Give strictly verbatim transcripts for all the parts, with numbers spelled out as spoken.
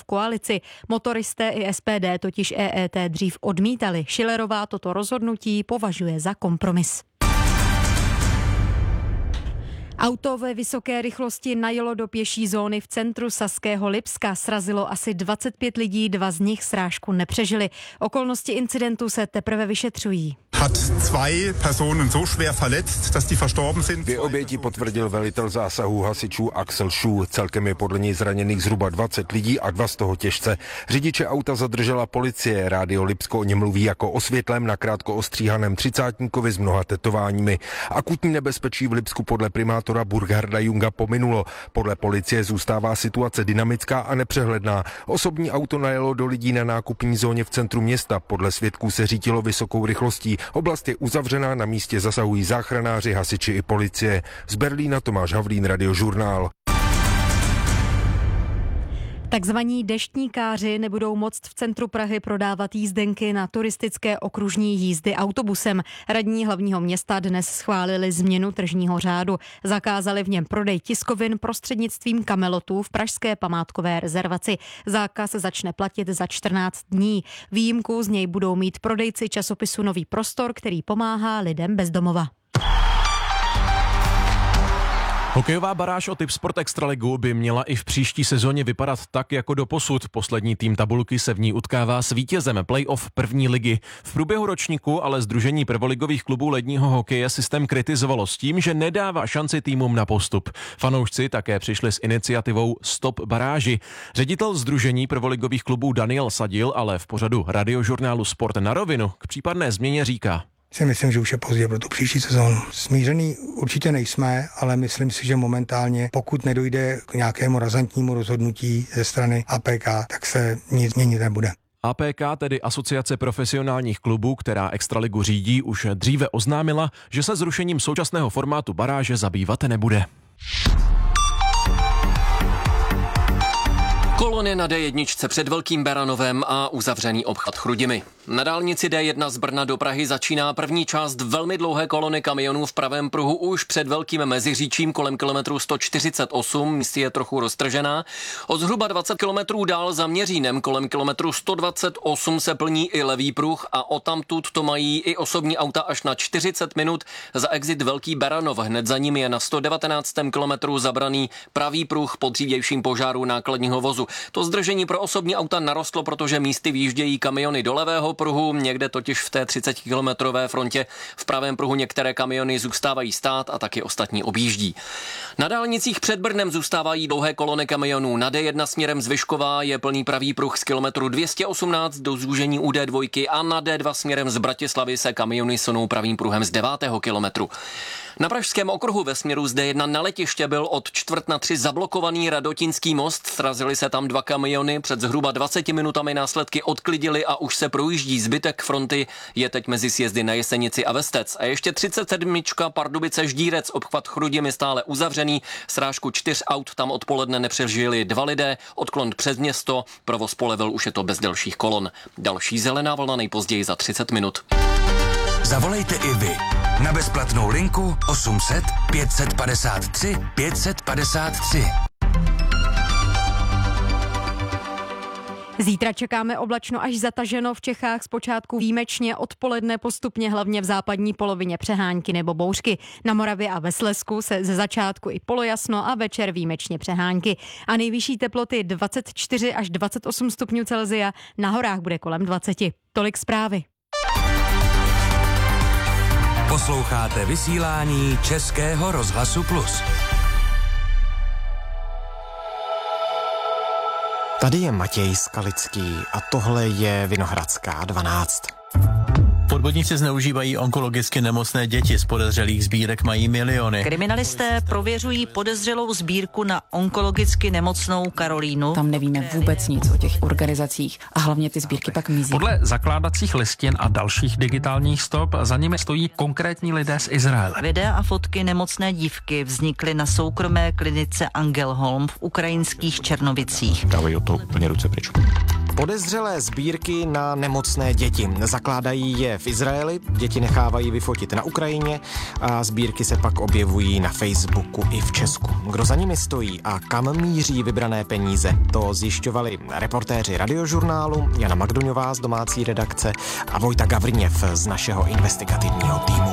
koalici. Motoristé i S P D totiž E E T dřív odmítali. Schillerová toto rozhodnutí považuje za kompromis. Auto ve vysoké rychlosti najelo do pěší zóny v centru saského Lipska. Srazilo asi dvacet pět lidí, dva z nich srážku nepřežili. Okolnosti incidentu se teprve vyšetřují. Dvě oběti potvrdil velitel zásahu hasičů Axel Schuh. Celkem je podle něj zraněných zhruba dvacet lidí a dva z toho těžce. Řidiče auta zadržela policie. Rádio Lipsko o něm mluví jako o světlém, nakrátko ostříhaném třicátníkovi s mnoha tetováními. Akutní nebezpečí v Lipsku podle primátora Burgharda Junga pominulo. Podle policie zůstává situace dynamická a nepřehledná. Osobní auto najelo do lidí na nákupní zóně v centru města. Podle svědků se řítilo vysokou rychlostí. Oblast je uzavřená, na místě zasahují záchranáři, hasiči i policie. Z Berlína Tomáš Havlín, Radiožurnál. Takzvaní deštníkáři nebudou moct v centru Prahy prodávat jízdenky na turistické okružní jízdy autobusem. Radní hlavního města dnes schválili změnu tržního řádu. Zakázali v něm prodej tiskovin prostřednictvím kamelotů v pražské památkové rezervaci. Zákaz začne platit za čtrnáct dní. Výjimku z něj budou mít prodejci časopisu Nový prostor, který pomáhá lidem bez domova. Hokejová baráž o Tipsport Extraligu by měla i v příští sezóně vypadat tak jako doposud. Poslední tým tabulky se v ní utkává s vítězem playoff první ligy. V průběhu ročníku ale Sdružení prvoligových klubů ledního hokeje systém kritizovalo s tím, že nedává šanci týmům na postup. Fanoušci také přišli s iniciativou Stop baráži. Ředitel Sdružení prvoligových klubů Daniel Sadil ale v pořadu Radiožurnálu Sport na rovinu k případné změně říká: Si myslím, že už je pozdě pro tu příští sezónu. Smířený určitě nejsme, ale myslím si, že momentálně, pokud nedojde k nějakému razantnímu rozhodnutí ze strany A P K, tak se nic měnit nebude. A P K, tedy Asociace profesionálních klubů, která Extraligu řídí, už dříve oznámila, že se zrušením současného formátu baráže zabývat nebude. Kolony na D jedna před Velkým Beranovem a uzavřený obchvat Chrudimi. Na dálnici D jedna z Brna do Prahy začíná první část velmi dlouhé kolony kamionů v pravém pruhu už před Velkým Meziříčím kolem kilometru sto čtyřicet osm, místě je trochu roztržená. O zhruba dvacet kilometrů dál za Měřínem kolem kilometru sto dvacet osm se plní i levý pruh a odtamtud to mají i osobní auta až na čtyřicet minut. Za exit Velký Beranov hned za ním je na sto devatenáctém kilometru zabraný pravý pruh po dřívějším požáru nákladního vozu. To zdržení pro osobní auta narostlo, protože místy výjíždějí kamiony do levého pruhu, někde totiž v té třicetikilometrové frontě v pravém pruhu některé kamiony zůstávají stát a taky ostatní objíždí. Na dálnicích před Brnem zůstávají dlouhé kolony kamionů. Na D jedna směrem z Vyškova je plný pravý pruh z kilometru dvě stě osmnáct do zúžení u D dva a na D dva směrem z Bratislavy se kamiony sunou pravým pruhem z devátého kilometru. Na pražském okruhu ve směru z D jedna na letiště byl od čtvrt na tři zablokovaný Radotinský most. Srazily se tam dva kamiony, před zhruba dvaceti minutami následky odklidili a už se projíždí. Zbytek fronty je teď mezi sjezdy na Jesenici a Vestec. A ještě třicet sedm Pardubice Ždírec, obchvat Chrudimi stále uzavřený. Srážku čtyř aut tam odpoledne nepřežili dva lidé, odklon přes město, provoz polevil, už je to bez delších kolon. Další zelená vlna nejpozději za třicet minut. Zavolejte i vy na bezplatnou linku osm set pět set padesát tři pět set padesát tři. Zítra čekáme oblačno až zataženo, v Čechách zpočátku výjimečně, odpoledne postupně hlavně v západní polovině přehánky nebo bouřky. Na Moravě a ve Slezsku se ze začátku i polojasno a večer výjimečně přehánky. A nejvyšší teploty dvacet čtyři až dvacet osm stupňů Celsia, na horách bude kolem dvacet. Tolik zprávy. Posloucháte vysílání Českého rozhlasu Plus. Tady je Matěj Skalický a tohle je Vinohradská dvanáct. Podvodníci zneužívají onkologicky nemocné děti, z podezřelých sbírek mají miliony. Kriminalisté prověřují podezřelou sbírku na onkologicky nemocnou Karolínu. Tam nevíme vůbec nic o těch organizacích a hlavně ty sbírky pak mizí. Podle zakládacích listin a dalších digitálních stop za nimi stojí konkrétní lidé z Izraele. Videa a fotky nemocné dívky vznikly na soukromé klinice Angelholm v ukrajinských Černovicích. Dávají o to úplně ruce pryč. Podezřelé sbírky na nemocné děti. Zakládají je v Izraeli, děti nechávají vyfotit na Ukrajině a sbírky se pak objevují na Facebooku i v Česku. Kdo za nimi stojí a kam míří vybrané peníze, to zjišťovali reportéři Radiožurnálu Jana Magdoňová z domácí redakce a Vojta Gavrněv z našeho investigativního týmu.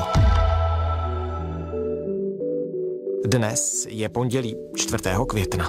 Dnes je pondělí čtvrtého května.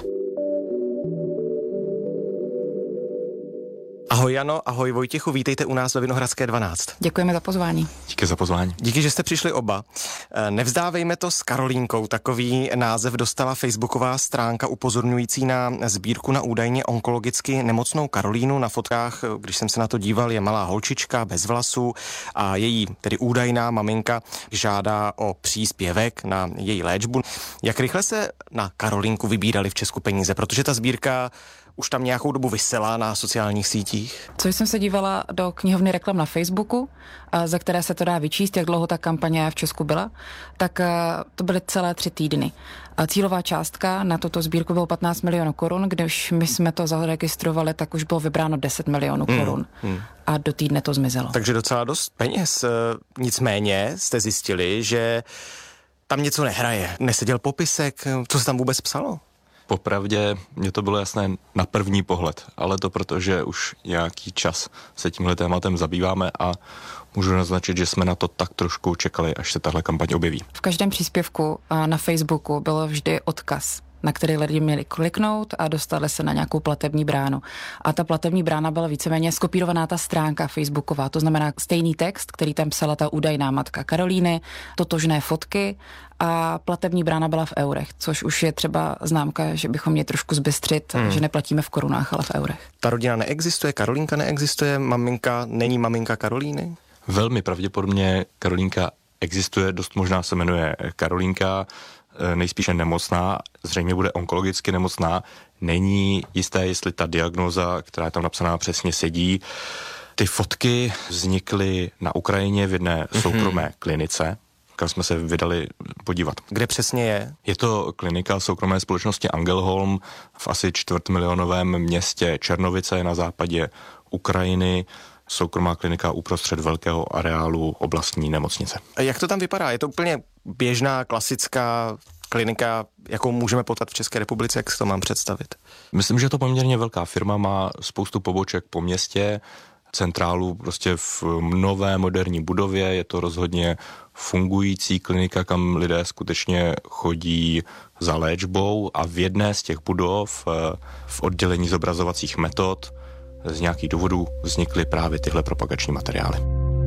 Ahoj Jano, ahoj Vojtěchu, vítejte u nás ve Vinohradské dvanáct. Děkujeme za pozvání. Díky za pozvání. Díky, že jste přišli oba. Nevzdávejme to s Karolínkou, takový název dostala facebooková stránka upozorňující na sbírku na údajně onkologicky nemocnou Karolínu. Na fotkách, když jsem se na to díval, je malá holčička bez vlasů a její tedy údajná maminka žádá o příspěvek na její léčbu. Jak rychle se na Karolínku vybírali v Česku peníze, protože ta sbírka už tam nějakou dobu visela na sociálních sítích? Co jsem se dívala do knihovny reklam na Facebooku, za které se to dá vyčíst, jak dlouho ta kampaně v Česku byla, tak to byly celé tři týdny. A cílová částka na tuto sbírku bylo patnáct milionů korun, když my jsme to zaregistrovali, tak už bylo vybráno deset milionů korun. Hmm, hmm. A do týdne to zmizelo. Takže docela dost peněz. Nicméně jste zjistili, že tam něco nehraje. Neseděl popisek, co se tam vůbec psalo? Popravdě mně to bylo jasné na první pohled, ale to proto, že už nějaký čas se tímhle tématem zabýváme a můžu naznačit, že jsme na to tak trošku čekali, až se tahle kampaň objeví. V každém příspěvku na Facebooku byl vždy odkaz, na který lidi měli kliknout a dostali se na nějakou platební bránu. A ta platební brána byla víceméně skopírovaná ta stránka facebooková, to znamená stejný text, který tam psala ta údajná matka Karolíny, totožné fotky a platební brána byla v eurech, což už je třeba známka, že bychom měli trošku zbystřit, hmm. že neplatíme v korunách, ale v eurech. Ta rodina neexistuje, Karolínka neexistuje, maminka není maminka Karolíny? Velmi pravděpodobně Karolínka existuje, dost možná se jmenuje Karolínka, nejspíše nemocná, zřejmě bude onkologicky nemocná. Není jisté, jestli ta diagnóza, která je tam napsaná, přesně sedí. Ty fotky vznikly na Ukrajině v jedné soukromé mm-hmm. klinice, kam jsme se vydali podívat. Kde přesně je? Je to klinika soukromé společnosti Angelholm v asi čtvrtmilionovém městě Černovice na západě Ukrajiny. Soukromá klinika uprostřed velkého areálu oblastní nemocnice. A jak to tam vypadá? Je to úplně běžná, klasická klinika, jakou můžeme potkat v České republice, jak si to mám představit? Myslím, že to poměrně velká firma, má spoustu poboček po městě, centrálu prostě v nové moderní budově, je to rozhodně fungující klinika, kam lidé skutečně chodí za léčbou a v jedné z těch budov v oddělení zobrazovacích metod z nějakých důvodů vznikly právě tyhle propagační materiály.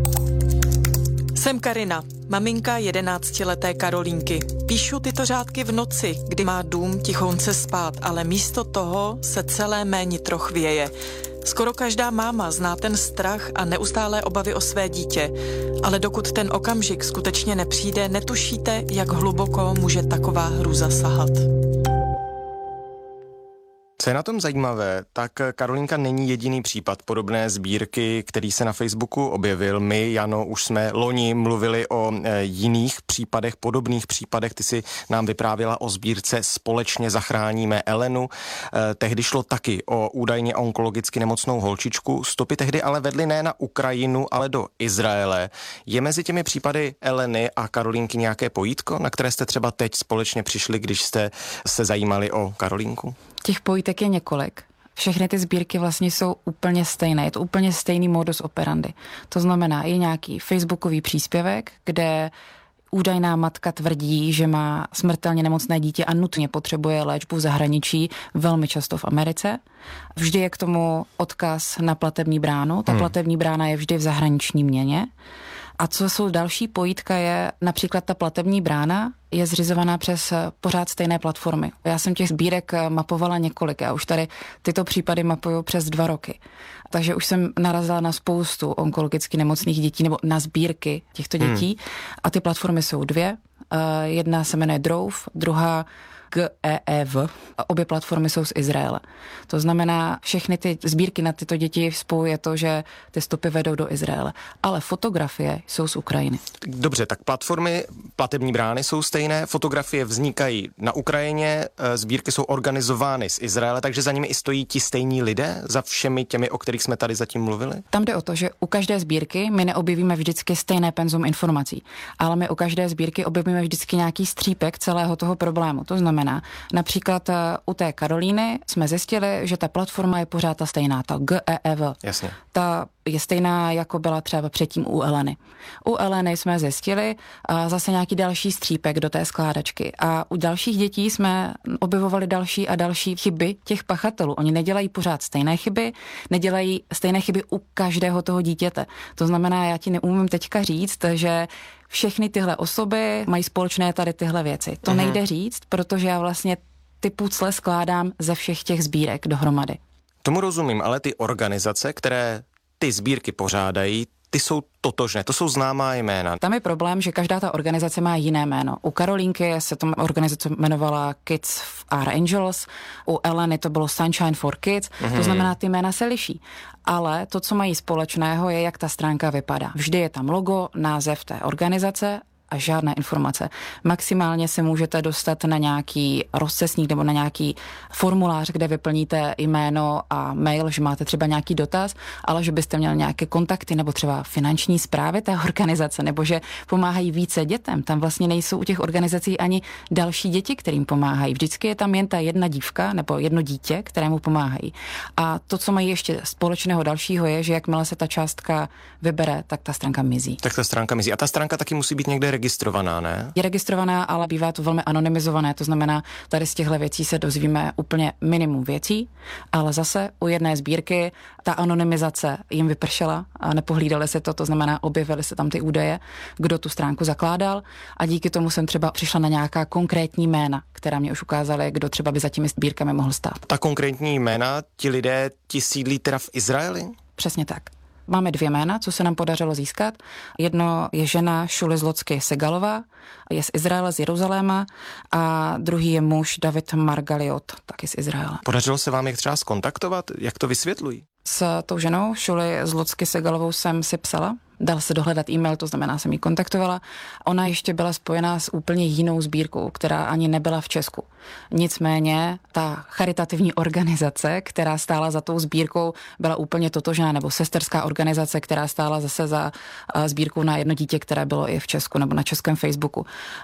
Jsem Karina, maminka jedenáctileté Karolínky. Píšu tyto řádky v noci, kdy má dům tichonce spát, ale místo toho se celé mé nitro chvěje. Skoro každá máma zná ten strach a neustálé obavy o své dítě, ale dokud ten okamžik skutečně nepřijde, netušíte, jak hluboko může taková hrůza sahat. Co je na tom zajímavé, tak Karolínka není jediný případ podobné sbírky, který se na Facebooku objevil. My, Jano, už jsme loni mluvili o e, jiných případech, podobných případech. Ty si nám vyprávěla o sbírce Společně zachráníme Elenu. E, tehdy šlo taky o údajně onkologicky nemocnou holčičku. Stopy tehdy ale vedly ne na Ukrajinu, ale do Izraele. Je mezi těmi případy Eleny a Karolínky nějaké pojítko, na které jste třeba teď společně přišli, když jste se zajímali o Karolínku? Těch pojítek je několik. Všechny ty sbírky vlastně jsou úplně stejné. Je to úplně stejný modus operandi. To znamená, je nějaký facebookový příspěvek, kde údajná matka tvrdí, že má smrtelně nemocné dítě a nutně potřebuje léčbu v zahraničí, velmi často v Americe. Vždy je k tomu odkaz na platební bránu. Ta hmm. platební brána je vždy v zahraniční měně. A co jsou další pojítka je například ta platební brána je zřizovaná přes pořád stejné platformy. Já jsem těch sbírek mapovala několik, já už tady tyto případy mapuju přes dva roky. Takže už jsem narazila na spoustu onkologicky nemocných dětí nebo na sbírky těchto dětí hmm. a ty platformy jsou dvě. Jedna se jmenuje Drove, druhá G E E V. Obě platformy jsou z Izraele. To znamená, všechny ty sbírky na tyto děti spojuje to, že ty stopy vedou do Izraele. Ale fotografie jsou z Ukrajiny. Dobře, tak platformy, platební brány jsou stejné, fotografie vznikají na Ukrajině, sbírky jsou organizovány z Izraele, takže za nimi i stojí ti stejní lidé, za všemi těmi, o kterých jsme tady zatím mluvili? Tam jde o to, že u každé sbírky my neobjevíme vždycky stejné penzum informací, ale my u každé sbírky objevíme vždycky nějaký střípek celého toho problému. To znamená, například u té Karolíny jsme zjistili, že ta platforma je pořád ta stejná, ta G E E V. Jasně. Ta je stejná, jako byla třeba předtím u Eleny. U Eleny jsme zjistili a zase nějaký další střípek do té skládačky. A u dalších dětí jsme objevovali další a další chyby těch pachatelů. Oni nedělají pořád stejné chyby, nedělají stejné chyby u každého toho dítěte. To znamená, já ti neumím teďka říct, že všechny tyhle osoby mají společné tady tyhle věci. To mhm. nejde říct, protože já vlastně ty pucle skládám ze všech těch sbírek dohromady. Tomu rozumím, ale ty organizace, které ty sbírky pořádají, ty jsou totožné, to jsou známá jména. Tam je problém, že každá ta organizace má jiné jméno. U Karolínky se to organizace jmenovala Kids are Angels, u Eleny to bylo Sunshine for Kids, mm-hmm. to znamená, ty jména se liší. Ale to, co mají společného, je, jak ta stránka vypadá. Vždy je tam logo, název té organizace a žádné informace. Maximálně se můžete dostat na nějaký rozcestník nebo na nějaký formulář, kde vyplníte jméno a mail, že máte třeba nějaký dotaz, ale že byste měl nějaké kontakty nebo třeba finanční správy té organizace, nebo že pomáhají více dětem. Tam vlastně nejsou u těch organizací ani další děti, kterým pomáhají. Vždycky je tam jen ta jedna dívka nebo jedno dítě, kterému pomáhají. A to, co mají ještě společného dalšího, je, že jakmile se ta částka vybere, tak ta stránka mizí. Tak ta stránka mizí. A ta stránka taky musí být někde registrovaná, ne? Je registrovaná, ale bývá to velmi anonymizované, to znamená, tady z těchto věcí se dozvíme úplně minimum věcí, ale zase u jedné sbírky ta anonymizace jim vypršela a nepohlídali se to, to znamená, objevily se tam ty údaje, kdo tu stránku zakládal a díky tomu jsem třeba přišla na nějaká konkrétní jména, která mě už ukázaly, kdo třeba by za těmi sbírkami mohl stát. Ta konkrétní jména, ti lidé, ti sídlí teda v Izraeli? Přesně tak. Máme dvě jména, co se nám podařilo získat. Jedno je žena Šuly Zlocky Segalová, je z Izraele, z Jeruzaléma, a druhý je muž David Margaliot, taky z Izraele. Podařilo se vám je třeba zkontaktovat? Jak to vysvětlují? S tou ženou Šuly Zlocky Segalovou jsem si psala. Dal se dohledat e-mail, to znamená, jsem ji kontaktovala. Ona ještě byla spojená s úplně jinou sbírkou, která ani nebyla v Česku. Nicméně ta charitativní organizace, která stála za tou sbírkou, byla úplně totožná, nebo sesterská organizace, která stála zase za sbírkou na jedno dítě, které bylo i v Česku nebo na českém Facebooku.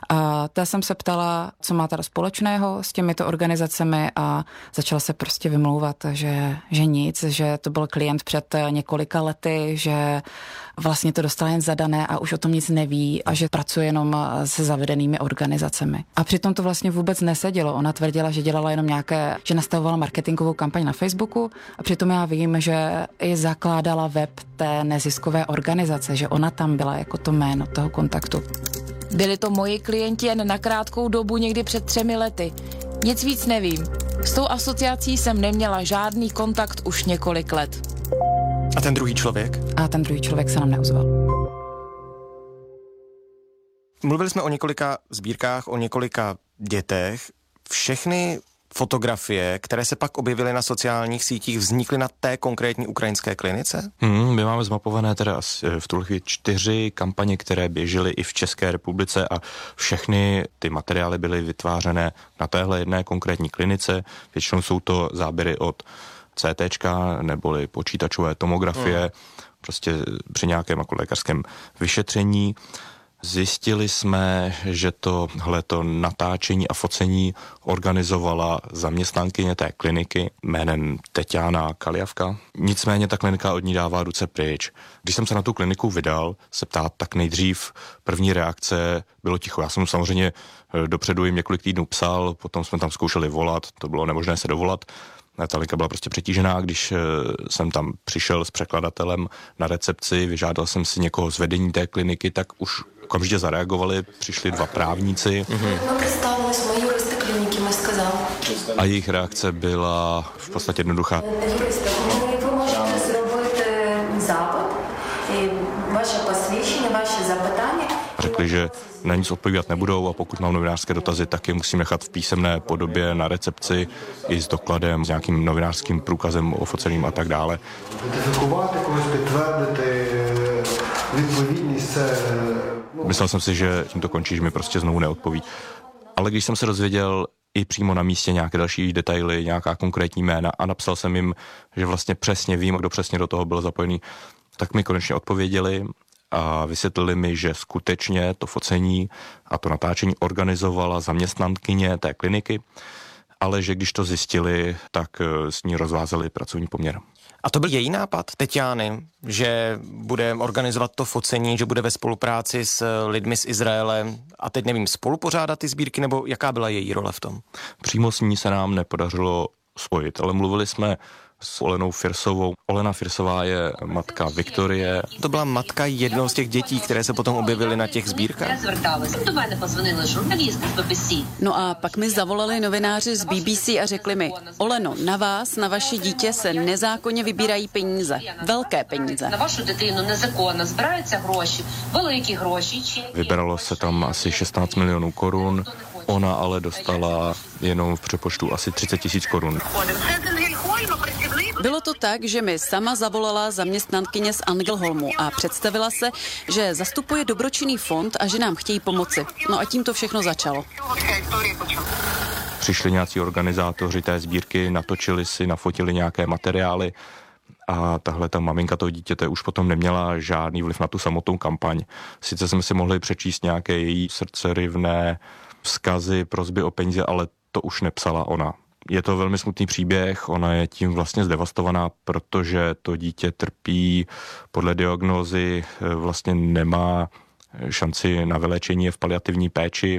A ta jsem se ptala, co má teda společného s těmito organizacemi, a začala se prostě vymlouvat, že, že nic, že to byl klient před několika lety, že vlastně to dostala jen zadané a už o tom nic neví a že pracuje jenom se zavedenými organizacemi. A přitom to vlastně vůbec nesedělo. Ona tvrdila, že dělala jenom nějaké, že nastavovala marketingovou kampaň na Facebooku, a přitom já vím, že i zakládala web té neziskové organizace, že ona tam byla jako to jméno toho kontaktu. Byli to moji klienti jen na krátkou dobu, někdy před třemi lety. Nic víc nevím. S tou asociací jsem neměla žádný kontakt už několik let. A ten druhý člověk? A ten druhý člověk se nám neozval. Mluvili jsme o několika sbírkách, o několika dětech. Všechny fotografie, které se pak objevily na sociálních sítích, vznikly na té konkrétní ukrajinské klinice? Hmm, my máme zmapované teda v tuhle chvíli čtyři kampaně, které běžely i v České republice, a všechny ty materiály byly vytvářené na téhle jedné konkrétní klinice. Většinou jsou to záběry od CTčka neboli počítačové tomografie, hmm. prostě při nějakém jako lékařském vyšetření. Zjistili jsme, že tohleto natáčení a focení organizovala zaměstnankyně té kliniky jménem Teťána Kaljavka. Nicméně ta klinika od ní dává ruce pryč. Když jsem se na tu kliniku vydal se ptát, tak nejdřív první reakce bylo ticho. Já jsem samozřejmě dopředu jim několik týdnů psal, potom jsme tam zkoušeli volat, to bylo nemožné se dovolat. Ta linka byla prostě přetížená, když jsem tam přišel s překladatelem na recepci, vyžádal jsem si někoho z vedení té kliniky, tak už okamžitě zareagovali, přišli dva právníci. Mm-hmm. A jejich reakce byla v podstatě jednoduchá. Vy můžete zrobit západ, vaše posvědčení, vaše zapytání, Řekli, že na nic odpovídat nebudou a pokud mám novinářské dotazy, tak je musím nechat v písemné podobě na recepci i s dokladem, s nějakým novinářským průkazem ofoceným a tak dále. Myslel jsem si, že tím to končí, že mi prostě znovu neodpoví. Ale když jsem se dozvěděl i přímo na místě nějaké další detaily, nějaká konkrétní jména a napsal jsem jim, že vlastně přesně vím, kdo přesně do toho byl zapojený, tak mi konečně odpověděli a vysvětlili mi, že skutečně to focení a to natáčení organizovala zaměstnankyně té kliniky, ale že když to zjistili, tak s ní rozvázali pracovní poměr. A to byl její nápad, Teťány, že bude organizovat to focení, že bude ve spolupráci s lidmi z Izraele a teď nevím, spolupořádat ty sbírky, nebo jaká byla její role v tom? Přímo s ní se nám nepodařilo spojit, ale mluvili jsme s Olenou Firsovou. Olena Firsová je matka Viktorie. To byla matka jednoho z těch dětí, které se potom objevily na těch sbírkách? No a pak mi zavolali novináři z B B C a řekli mi, Oleno, na vás, na vaše dítě se nezákonně vybírají peníze. Velké peníze. Na vašu dětinu nezákonně збираються гроші, великі гроші. Vybralo se tam asi šestnáct milionů korun. Ona ale dostala jenom v přepočtu asi třicet tisíc korun. Bylo to tak, že mi sama zavolala zaměstnankyně z Angelholmu a představila se, že zastupuje dobročinný fond a že nám chtějí pomoci. No a tím to všechno začalo. Přišli nějací organizátoři té sbírky, natočili si, nafotili nějaké materiály a tahle ta maminka toho dítěte už potom neměla žádný vliv na tu samotnou kampaň. Sice jsme si mohli přečíst nějaké její srdcerivné vzkazy, prosby o peníze, ale to už nepsala ona. Je to velmi smutný příběh, ona je tím vlastně zdevastovaná, protože to dítě trpí podle diagnózy, vlastně nemá šanci na vylečení, je v paliativní péči.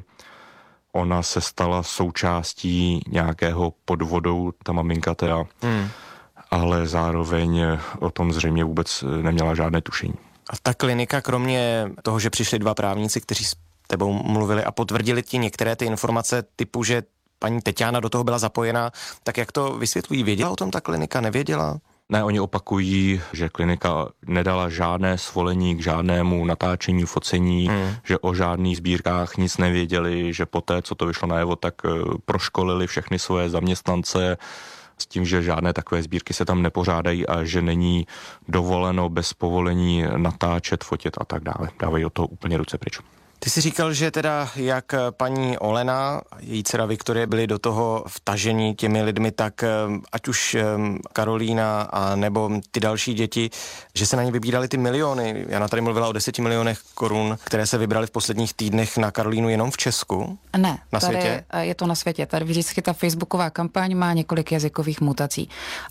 Ona se stala součástí nějakého podvodu, ta maminka teda, hmm. ale zároveň o tom zřejmě vůbec neměla žádné tušení. A ta klinika, kromě toho, že přišli dva právníci, kteří s tebou mluvili a potvrdili ti některé ty informace typu, že paní Teťána do toho byla zapojena, tak jak to vysvětlují? Věděla o tom ta klinika, nevěděla? Ne, oni opakují, že klinika nedala žádné svolení k žádnému natáčení, focení, hmm. že o žádných sbírkách nic nevěděli, že poté, co to vyšlo najevo, tak proškolili všechny svoje zaměstnance s tím, že žádné takové sbírky se tam nepořádají a že není dovoleno bez povolení natáčet, fotit a tak dále. Dávají o to úplně ruce pryč. Ty jsi říkal, že teda jak paní Olena, její dcera Viktorie byly do toho vtažení těmi lidmi, tak ať už Karolína a nebo ty další děti, že se na ně vybírali ty miliony. Jana tady mluvila o deseti milionech korun, které se vybraly v posledních týdnech na Karolínu jenom v Česku. Ne, na tady světě? Je to na světě. Tady vždycky ta facebooková kampaň má několik jazykových mutací.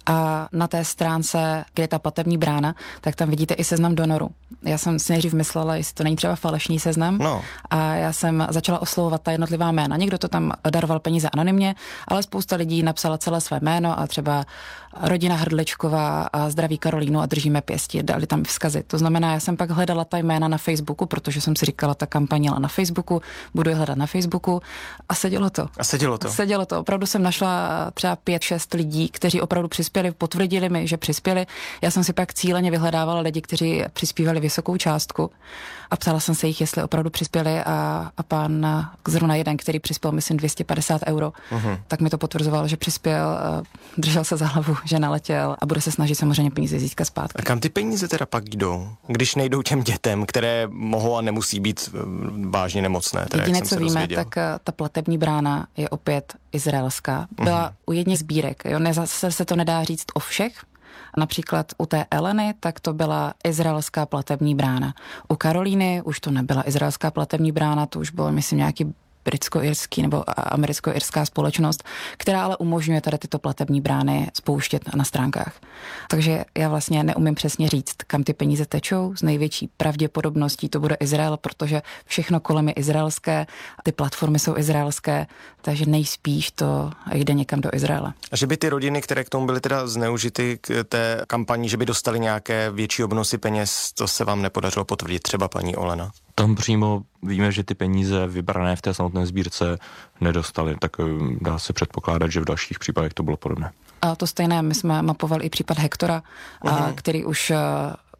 A na té stránce, kde je ta platební brána, tak tam vidíte i seznam donorů. Já jsem si nejdřív myslela, jestli to není třeba falešný seznam. No. A já jsem začala oslovovat ta jednotlivá jména. Někdo to tam daroval peníze anonymně, ale spousta lidí napsala celé své jméno a třeba rodina Hrdličková a zdraví Karolínu a držíme pěsti, dali tam vzkazy. To znamená, já jsem pak hledala ta jména na Facebooku, protože jsem si říkala, ta kampaň jela na Facebooku, budu je hledat na Facebooku a sedělo to. A sedělo to? Sedělo to. Opravdu jsem našla třeba pět, šest lidí, kteří opravdu přispěli, potvrdili mi, že přispěli. Já jsem si pak cíleně vyhledávala lidi, kteří přispívali vysokou částku a ptala jsem se jich, jestli opravdu přispěli a, a pán zrovna jeden, který přispěl, myslím, dvě stě padesát euro, uh-huh. tak mi to potvrzoval, že přispěl, držel se za hlavu, že naletěl a bude se snažit samozřejmě peníze získat zpátky. A kam ty peníze teda pak jdou, když nejdou těm dětem, které mohou a nemusí být vážně nemocné? Teda, jediné, co víme, dozvěděl. Tak ta platební brána je opět izraelská. Byla uh-huh. u jedných sbírek, jo, ne, zase se to nedá říct o všech. Například u té Eleny, tak to byla izraelská platební brána. U Karolíny už to nebyla izraelská platební brána, to už bylo, myslím, nějaký britsko-irský nebo americko-irská společnost, která ale umožňuje tady tyto platební brány spouštět na stránkách. Takže já vlastně neumím přesně říct, kam ty peníze tečou. Z největší pravděpodobností to bude Izrael, protože všechno kolem je izraelské, ty platformy jsou izraelské, takže nejspíš to jde někam do Izraele. A že by ty rodiny, které k tomu byly teda zneužity k té kampani, že by dostali nějaké větší obnosy peněz, to se vám nepodařilo potvrdit, třeba paní Olena? Tam přímo víme, že ty peníze vybrané v té samotné sbírce nedostali, tak dá se předpokládat, že v dalších případech to bylo podobné. A to stejné, my jsme mapovali i případ Hektora, uh-huh. a, který už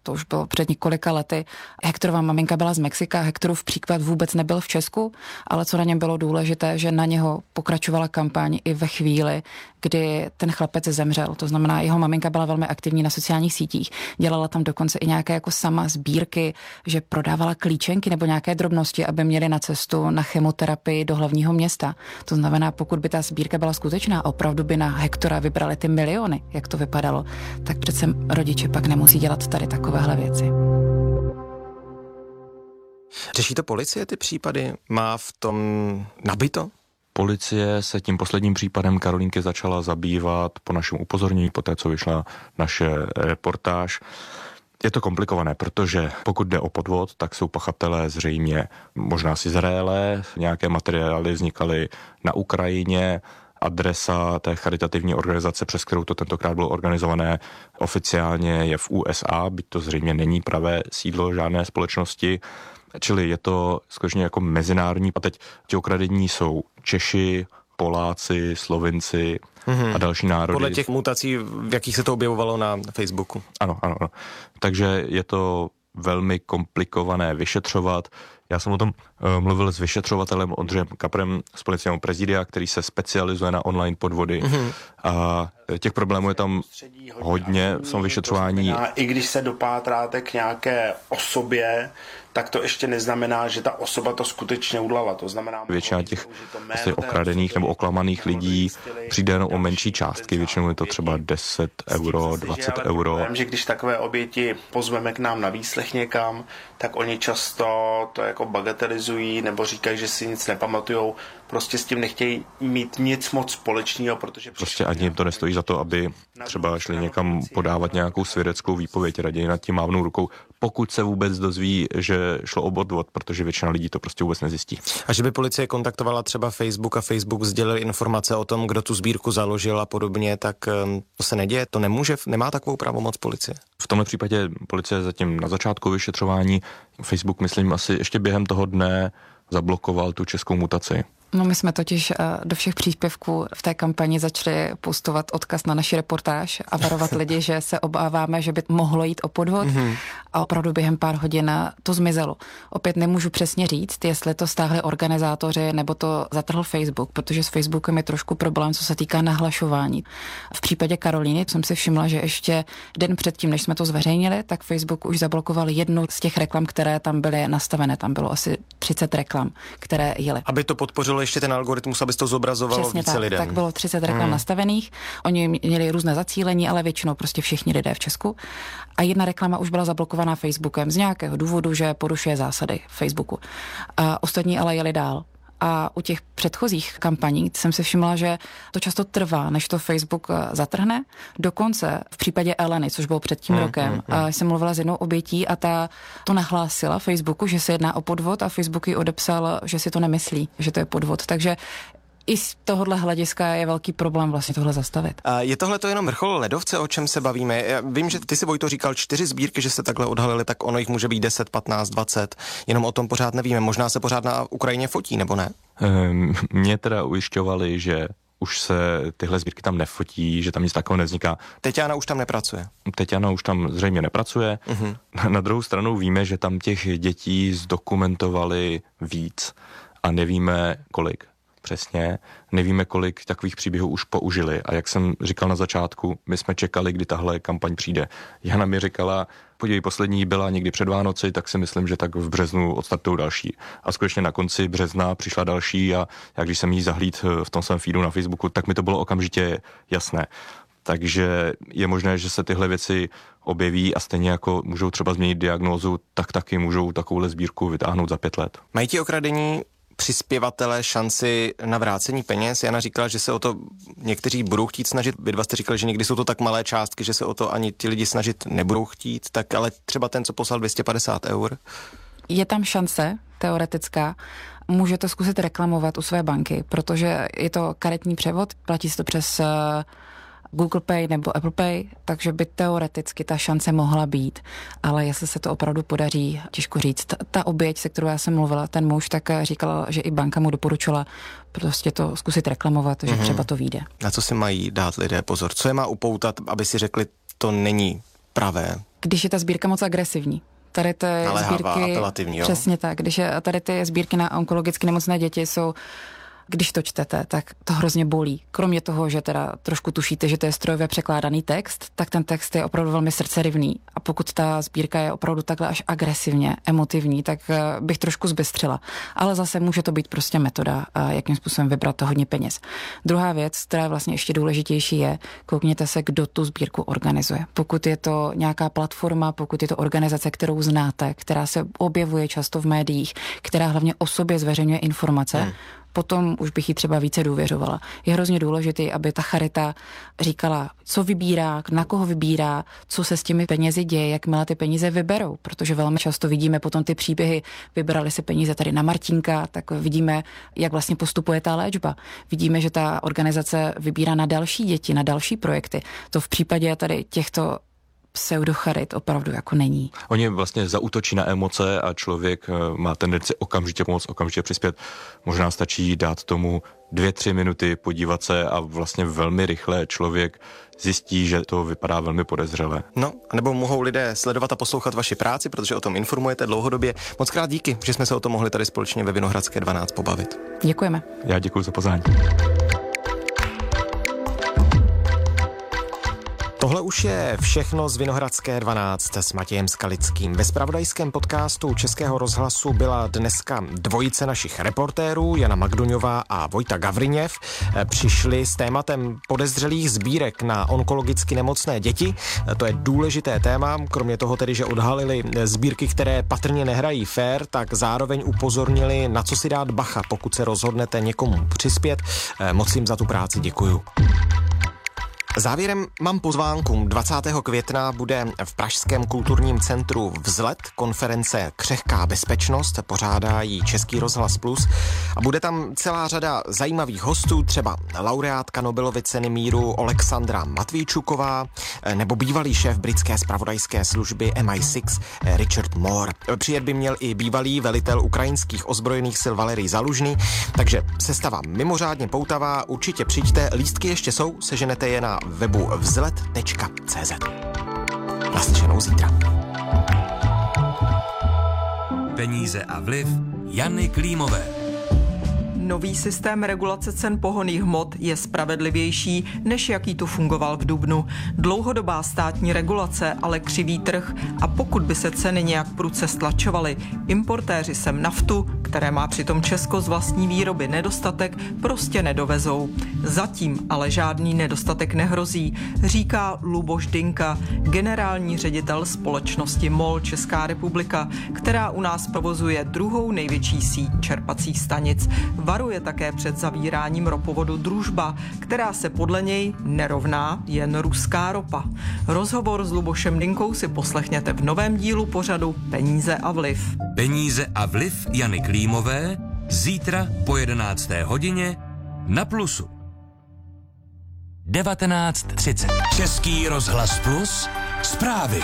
to už bylo před několika lety. Hektorova maminka byla z Mexika, Hektorův příklad vůbec nebyl v Česku, ale co na něm bylo důležité, že na něho pokračovala kampaň i ve chvíli, kdy ten chlapec zemřel. To znamená, jeho maminka byla velmi aktivní na sociálních sítích, dělala tam dokonce i nějaké jako sama sbírky, že prodávala klíčenky nebo nějaké drobnosti, aby měli na cestu na chemoterapii do hlavního města. To znamená, pokud by ta sbírka byla skutečná, opravdu by na Hektora vybrali ty miliony, jak to vypadalo, tak přece rodiče pak nemusí dělat tady takovéhle věci. Řeší to policie ty případy? Má v tom nabito? Policie se tím posledním případem Karolínky začala zabývat po našem upozornění, po té, co vyšla naše reportáž. Je to komplikované, protože pokud jde o podvod, tak jsou pachatelé zřejmě možná z Izraele, nějaké materiály vznikaly na Ukrajině, adresa té charitativní organizace, přes kterou to tentokrát bylo organizované, oficiálně je v U S A, byť to zřejmě není pravé sídlo žádné společnosti, čili je to skutečně jako mezinárodní. A teď ti okradení jsou Češi, Poláci, Slovinci mm-hmm. a další národy. Podle těch mutací, v jakých se to objevovalo na Facebooku. Ano, ano, ano. Takže je to velmi komplikované vyšetřovat. Já jsem o tom uh, mluvil s vyšetřovatelem Ondřejem Kaprem z Policejního prezidia, který se specializuje na online podvody. Mm-hmm. A těch problémů je tam hodně v tom vyšetřování. I když se dopátráte k nějaké osobě, tak to ještě neznamená, že ta osoba to skutečně udělala. To znamená, většina těch asi okradených nebo oklamaných lidí přijde jenom o menší částky. Většinou je to třeba deset euro, dvacet euro. Vím, že když takové oběti pozveme k nám na výslech někam, tak oni často to jako bagatelizují nebo říkají, že si nic nepamatujou. Prostě s tím nechtějí mít nic moc společného, protože prostě ani jim to nestojí za to, aby třeba šli někam podávat nějakou svědeckou výpověď, raději nad tím mávnou rukou, pokud se vůbec dozví, že šlo o podvod, protože většina lidí to prostě vůbec nezjistí. A že by policie kontaktovala třeba Facebook a Facebook sdělil informace o tom, kdo tu sbírku založil a podobně, tak to se neděje, to nemůže, nemá takovou pravomoc policie. V tomhle případě policie zatím na začátku vyšetřování, Facebook, myslím, asi ještě během toho dne zablokoval tu českou mutaci. No my jsme totiž do všech příspěvků v té kampani začali postovat odkaz na naši reportáž a varovat lidi, že se obáváme, že by mohlo jít o podvod mm-hmm. a opravdu během pár hodin to zmizelo. Opět nemůžu přesně říct, jestli to stáhli organizátoři nebo to zatrhl Facebook, protože s Facebookem je trošku problém, co se týká nahlašování. V případě Karolíny jsem si všimla, že ještě den předtím, než jsme to zveřejnili, tak Facebook už zablokoval jednu z těch reklam, které tam byly nastavené. Tam bylo asi třicet reklam, které jeli. Aby to podpořilo ještě ten algoritmus, aby to zobrazovalo přesně více tak, lidem. Tak bylo třicet reklam hmm. nastavených, oni měli různé zacílení, ale většinou prostě všichni lidé v Česku. A jedna reklama už byla zablokovaná Facebookem z nějakého důvodu, že porušuje zásady Facebooku. A ostatní ale jeli dál. A u těch předchozích kampaní jsem si všimla, že to často trvá, než to Facebook zatrhne. Dokonce v případě Eleny, což bylo před tím hmm, rokem, hmm, hmm. jsem mluvila s jednou obětí a ta to nahlásila Facebooku, že se jedná o podvod a Facebook ji odepsal, že si to nemyslí, že to je podvod. Takže i z tohohle hlediska je velký problém vlastně tohle zastavit. A je tohle to jenom vrchol ledovce, o čem se bavíme? Já vím, že ty si, Vojto, říkal čtyři sbírky, že se takhle odhalily, tak ono jich může být deset, patnáct, dvacet. Jenom o tom pořád nevíme. Možná se pořád na Ukrajině fotí, nebo ne? Um, mě teda ujišťovali, že už se tyhle sbírky tam nefotí, že tam nic takového nevzniká. Teťána už tam nepracuje. Teťána už tam zřejmě nepracuje. Uh-huh. Na druhou stranu víme, že tam těch dětí zdokumentovali víc a nevíme kolik. Přesně, nevíme, kolik takových příběhů už použili. A jak jsem říkal na začátku, my jsme čekali, kdy tahle kampaň přijde. Jana mi říkala, podívej, poslední byla někdy před Vánoci, tak si myslím, že tak v březnu odstartují další. A skutečně na konci března přišla další a jak když jsem jí zahlíd v tom svém feedu na Facebooku, tak mi to bylo okamžitě jasné. Takže je možné, že se tyhle věci objeví a stejně jako můžou třeba změnit diagnózu, tak taky můžou takovouhle sbírku vytáhnout za pět let. Mají ti okradení přispěvatele šanci na vrácení peněz? Jana říkala, že se o to někteří budou chtít snažit. Vy dva jste říkali, že někdy jsou to tak malé částky, že se o to ani ti lidi snažit nebudou chtít, tak ale třeba ten, co poslal dvě stě padesát eur? Je tam šance teoretická. Můžete zkusit reklamovat u své banky, protože je to karetní převod, platí se to přes Google Pay nebo Apple Pay, takže by teoreticky ta šance mohla být, ale jestli se to opravdu podaří, těžko říct. Ta, ta oběť, se kterou já jsem mluvila, ten muž, tak říkala, že i banka mu doporučila prostě to zkusit reklamovat, že mm-hmm. třeba to vyjde. Na co si mají dát lidé pozor? Co je má upoutat, aby si řekli, to není pravé? když je ta sbírka moc agresivní. Tady ty naléhavá, sbírky, apelativní, jo? Přesně tak, když je, tady ty sbírky na onkologicky nemocné děti jsou, když to čtete, tak to hrozně bolí. Kromě toho, že teda trošku tušíte, že to je strojově překládaný text, tak ten text je opravdu velmi srdcerivný. A pokud ta sbírka je opravdu takhle až agresivně emotivní, tak bych trošku zbystřila. Ale zase může to být prostě metoda, jakým způsobem vybrat to hodně peněz. Druhá věc, která je vlastně ještě důležitější, je, koukněte se, kdo tu sbírku organizuje. Pokud je to nějaká platforma, pokud je to organizace, kterou znáte, která se objevuje často v médiích, která hlavně o sobě zveřejňuje informace, hmm. potom už bych jí třeba více důvěřovala. Je hrozně důležité, aby ta charita říkala, co vybírá, na koho vybírá, co se s těmi penězi děje, jakmile ty peníze vyberou, protože velmi často vidíme potom ty příběhy, vybrali si peníze tady na Martinka, tak vidíme, jak vlastně postupuje ta léčba. Vidíme, že ta organizace vybírá na další děti, na další projekty. To v případě tady těchto pseudocharit opravdu jako není. Oni vlastně zaútočí na emoce a člověk má tendenci okamžitě pomoct, okamžitě přispět. Možná stačí dát tomu dvě, tři minuty, podívat se a vlastně velmi rychle člověk zjistí, že to vypadá velmi podezřele. No, nebo mohou lidé sledovat a poslouchat vaši práci, protože o tom informujete dlouhodobě. Moc krát díky, že jsme se o tom mohli tady společně ve Vinohradské dvanáct pobavit. Děkujeme. Já děkuji za pozvání. Tohle už je všechno z Vinohradské dvanáct s Matějem Skalickým. Ve zpravodajském podcastu Českého rozhlasu byla dneska dvojice našich reportérů, Jana Magduňová a Vojta Gavriněv. Přišli s tématem podezřelých sbírek na onkologicky nemocné děti. To je důležité téma, kromě toho tedy, že odhalili sbírky, které patrně nehrají fér, tak zároveň upozornili, na co si dát bacha, pokud se rozhodnete někomu přispět. Moc jim za tu práci děkuju. Závěrem mám pozvánku. dvacátého května bude v Pražském kulturním centru Vzlet konference Křehká bezpečnost, pořádá ji Český rozhlas Plus a bude tam celá řada zajímavých hostů, třeba laureátka Nobelovy ceny míru Alexandra Matvíčuková nebo bývalý šéf britské zpravodajské služby M I šest Richard Moore. Přijet by měl i bývalý velitel ukrajinských ozbrojených sil Valerij Zalužný, takže sestava mimořádně poutavá, určitě přijďte, lístky ještě jsou, seženete je na webu vzlet tečka cé zet. Naslyšenou zítra. Peníze a vliv Jany Klímové. Nový systém regulace cen pohonných hmot je spravedlivější, než jaký tu fungoval v dubnu. Dlouhodobá státní regulace ale křiví trh a pokud by se ceny nějak prudce stlačovaly, importéři sem naftu, které má přitom Česko z vlastní výroby nedostatek, prostě nedovezou. Zatím ale žádný nedostatek nehrozí, říká Luboš Dynka, generální ředitel společnosti MOL Česká republika, která u nás provozuje druhou největší síť čerpacích stanic. Varuje také před zavíráním ropovodu Družba, která se podle něj nerovná jen ruská ropa. Rozhovor s Lubošem Dynkou si poslechněte v novém dílu pořadu Peníze a vliv. Peníze a vliv Jany Klímové zítra po jedenácté hodině na Plusu. devatenáct třicet. Český rozhlas Plus. Zprávy.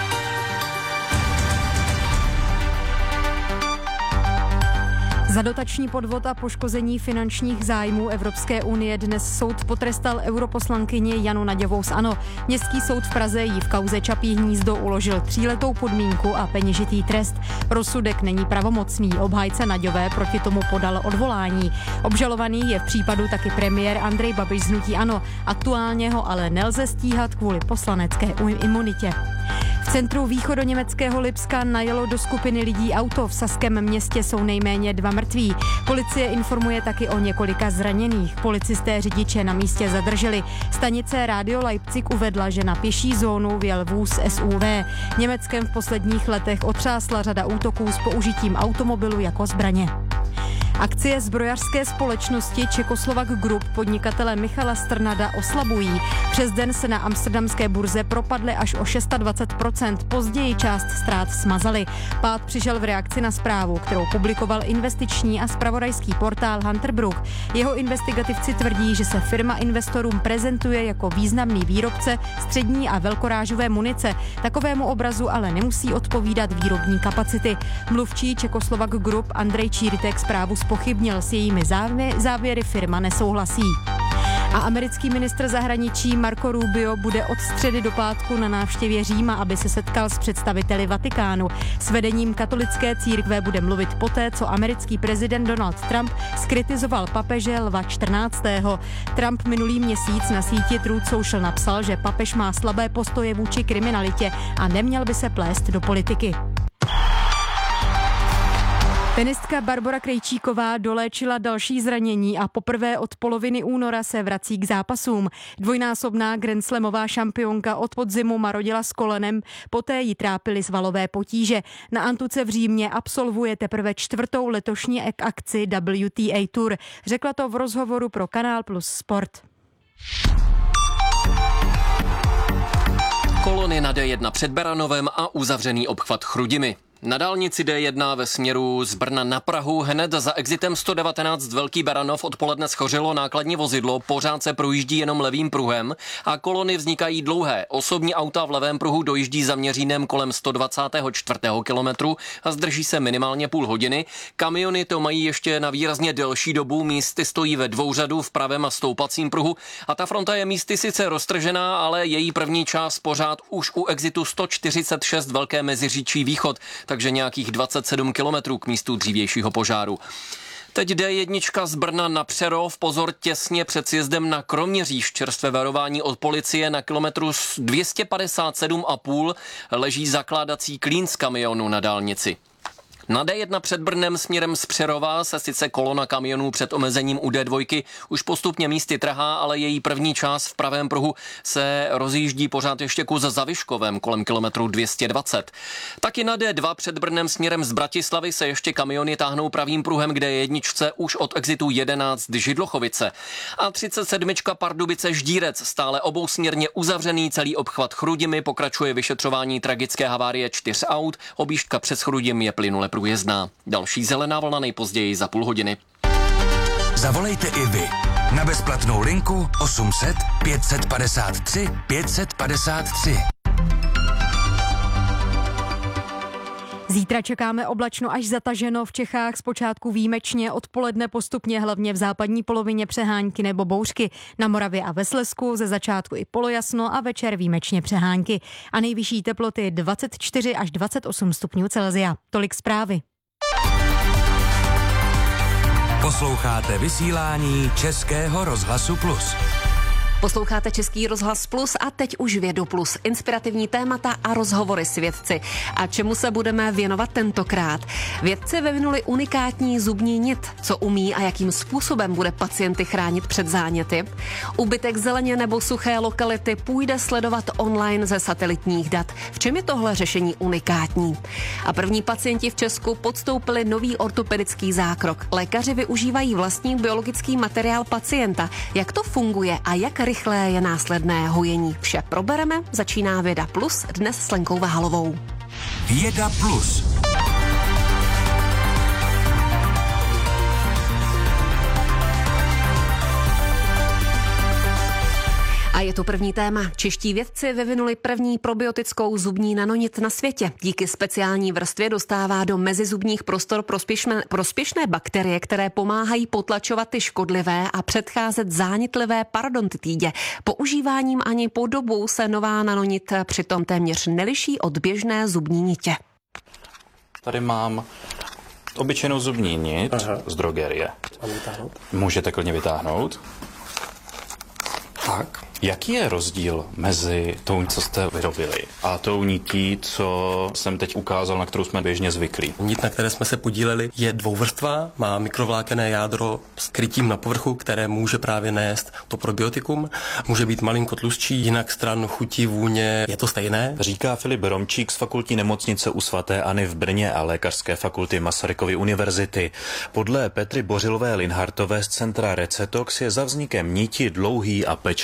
Za dotační podvod a poškození finančních zájmů Evropské unie dnes soud potrestal europoslankyni Janu Naďovou z ANO. Městský soud v Praze jí v kauze Čapí hnízdo uložil tříletou podmínku a peněžitý trest. Rozsudek není pravomocný. Obhájce Naďové proti tomu podal odvolání. Obžalovaný je v případu taky premiér Andrej Babiš z hnutí ANO. Aktuálně ho ale nelze stíhat kvůli poslanecké imunitě. V centru východoněmeckého Lipska najelo do skupiny lidí auto. V saském městě jsou nejméně dva mrtví. Policie informuje taky o několika zraněných. Policisté řidiče na místě zadrželi. Stanice Radio Leipzig uvedla, že na pěší zónu vjel vůz S U V. Německem v posledních letech otřásla řada útoků s použitím automobilu jako zbraně. Akcie zbrojařské společnosti Czechoslovak Group podnikatele Michala Strnada oslabují. Přes den se na amsterdamské burze propadly až o dvacet šest procent, později část ztrát smazaly. Pád přišel v reakci na zprávu, kterou publikoval investiční a zpravodajský portál Hunter Brook. Jeho investigativci tvrdí, že se firma investorům prezentuje jako významný výrobce střední a velkorážové munice. Takovému obrazu ale nemusí odpovídat výrobní kapacity. Mluvčí Czechoslovak Group Andrej Číritek zprávu zpochybnil, s jejími závěry firma nesouhlasí. A americký ministr zahraničí Marco Rubio bude od středy do pátku na návštěvě Říma, aby se setkal s představiteli Vatikánu. S vedením katolické církve bude mluvit poté, co americký prezident Donald Trump zkritizoval papeže Lva čtrnáctého. Trump minulý měsíc na síti Truth Social napsal, že papež má slabé postoje vůči kriminalitě a neměl by se plést do politiky. Tenistka Barbora Krejčíková doléčila další zranění a poprvé od poloviny února se vrací k zápasům. Dvojnásobná grandslamová šampionka od podzimu marodila s kolenem, poté jí trápily svalové potíže. Na antuce v Římě absolvuje teprve čtvrtou letošní akci W T A Tour. Řekla to v rozhovoru pro Kanál Plus Sport. Kolony na D jedna před Beranovem a uzavřený obchvat Chrudimi. Na dálnici D jedna ve směru z Brna na Prahu hned za exitem sto devatenáct Velký Beranov odpoledne schořelo nákladní vozidlo, pořád se projíždí jenom levým pruhem a kolony vznikají dlouhé. Osobní auta v levém pruhu dojíždí za Měřínem kolem sto dvacátého čtvrtého kilometru a zdrží se minimálně půl hodiny. Kamiony to mají ještě na výrazně delší dobu, místy stojí ve dvouřadu v pravém a stoupacím pruhu a ta fronta je místy sice roztržená, ale její první část pořád už u exitu sto čtyřicet šest Velké Meziříčí východ, takže nějakých dvacet sedm kilometrů k místu dřívějšího požáru. Teď D jedna z Brna na Přerov, pozor těsně před sjezdem na Kroměříž. Čerstvé varování od policie na kilometru dvě stě padesát sedm a půl leží zakládací klín z kamionu na dálnici. Na D jedna před Brnem směrem z Přerova se sice kolona kamionů před omezením u D dva už postupně místy trhá, ale její první část v pravém pruhu se rozjíždí pořád ještě kus za Zaviškovem kolem kilometru dvě stě dvacet. Taky na D dva před Brnem směrem z Bratislavy se ještě kamiony táhnou pravým pruhem k D jedna už od exitu jedenáct Židlochovice. A třicet sedm Pardubice Ždírec stále obousměrně uzavřený celý obchvat Chrudimi, pokračuje vyšetřování tragické havárie čtyř aut, objížďka přes Chrudim je plynule průjezdná. Další zelená vlna nejpozději za půl hodiny. Zavolejte i vy na bezplatnou linku osm set pět set padesát tři pět set padesát tři. Zítra čekáme oblačno až zataženo, v Čechách zpočátku výjimečně, odpoledne postupně hlavně v západní polovině přehánky nebo bouřky. Na Moravě a ve Slezsku ze začátku i polojasno a večer výjimečně přehánky. A nejvyšší teploty dvacet čtyři až dvacet osm stupňů Celsia. Tolik zprávy. Posloucháte vysílání Českého rozhlasu Plus. Posloucháte Český rozhlas Plus a teď už Vědu Plus. Inspirativní témata a rozhovory s vědci. A čemu se budeme věnovat tentokrát? Vědci vyvinuli unikátní zubní nit, co umí a jakým způsobem bude pacienty chránit před záněty. Úbytek zeleně nebo suché lokality půjde sledovat online ze satelitních dat. V čem je tohle řešení unikátní? A první pacienti v Česku podstoupili nový ortopedický zákrok. Lékaři využívají vlastní biologický materiál pacienta. Jak to funguje a jak rychlé je následné hojení? Vše probereme, začíná Věda Plus dnes s Lenkou Vahalovou. Věda Plus. A je to první téma. Čeští vědci vyvinuli první probiotickou zubní nanonit na světě. Díky speciální vrstvě dostává do mezizubních prostor prospěšné, prospěšné bakterie, které pomáhají potlačovat ty škodlivé a předcházet zánětlivé parodontitidě. Používáním ani podobou se nová nanonit přitom téměř neliší od běžné zubní nitě. Tady mám obyčejnou zubní nit Aha. z drogerie. Můžete klidně vytáhnout. Tak. Jaký je rozdíl mezi tou, co jste vyrobili, a tou nití, co jsem teď ukázal, na kterou jsme běžně zvyklí? Nit, na které jsme se podíleli, je dvouvrstvá, má mikrovlákenné jádro s krytím na povrchu, které může právě nést to probiotikum. Může být malinko tlustší, jinak stran chutí, vůně, je to stejné. Říká Filip Romčík z fakultní nemocnice u svaté Anny v Brně a lékařské fakulty Masarykovy univerzity. Podle Petry Bořilové Linhartové z centra Recetox je za vznikem niti dlouhý a pečlivý výzkum.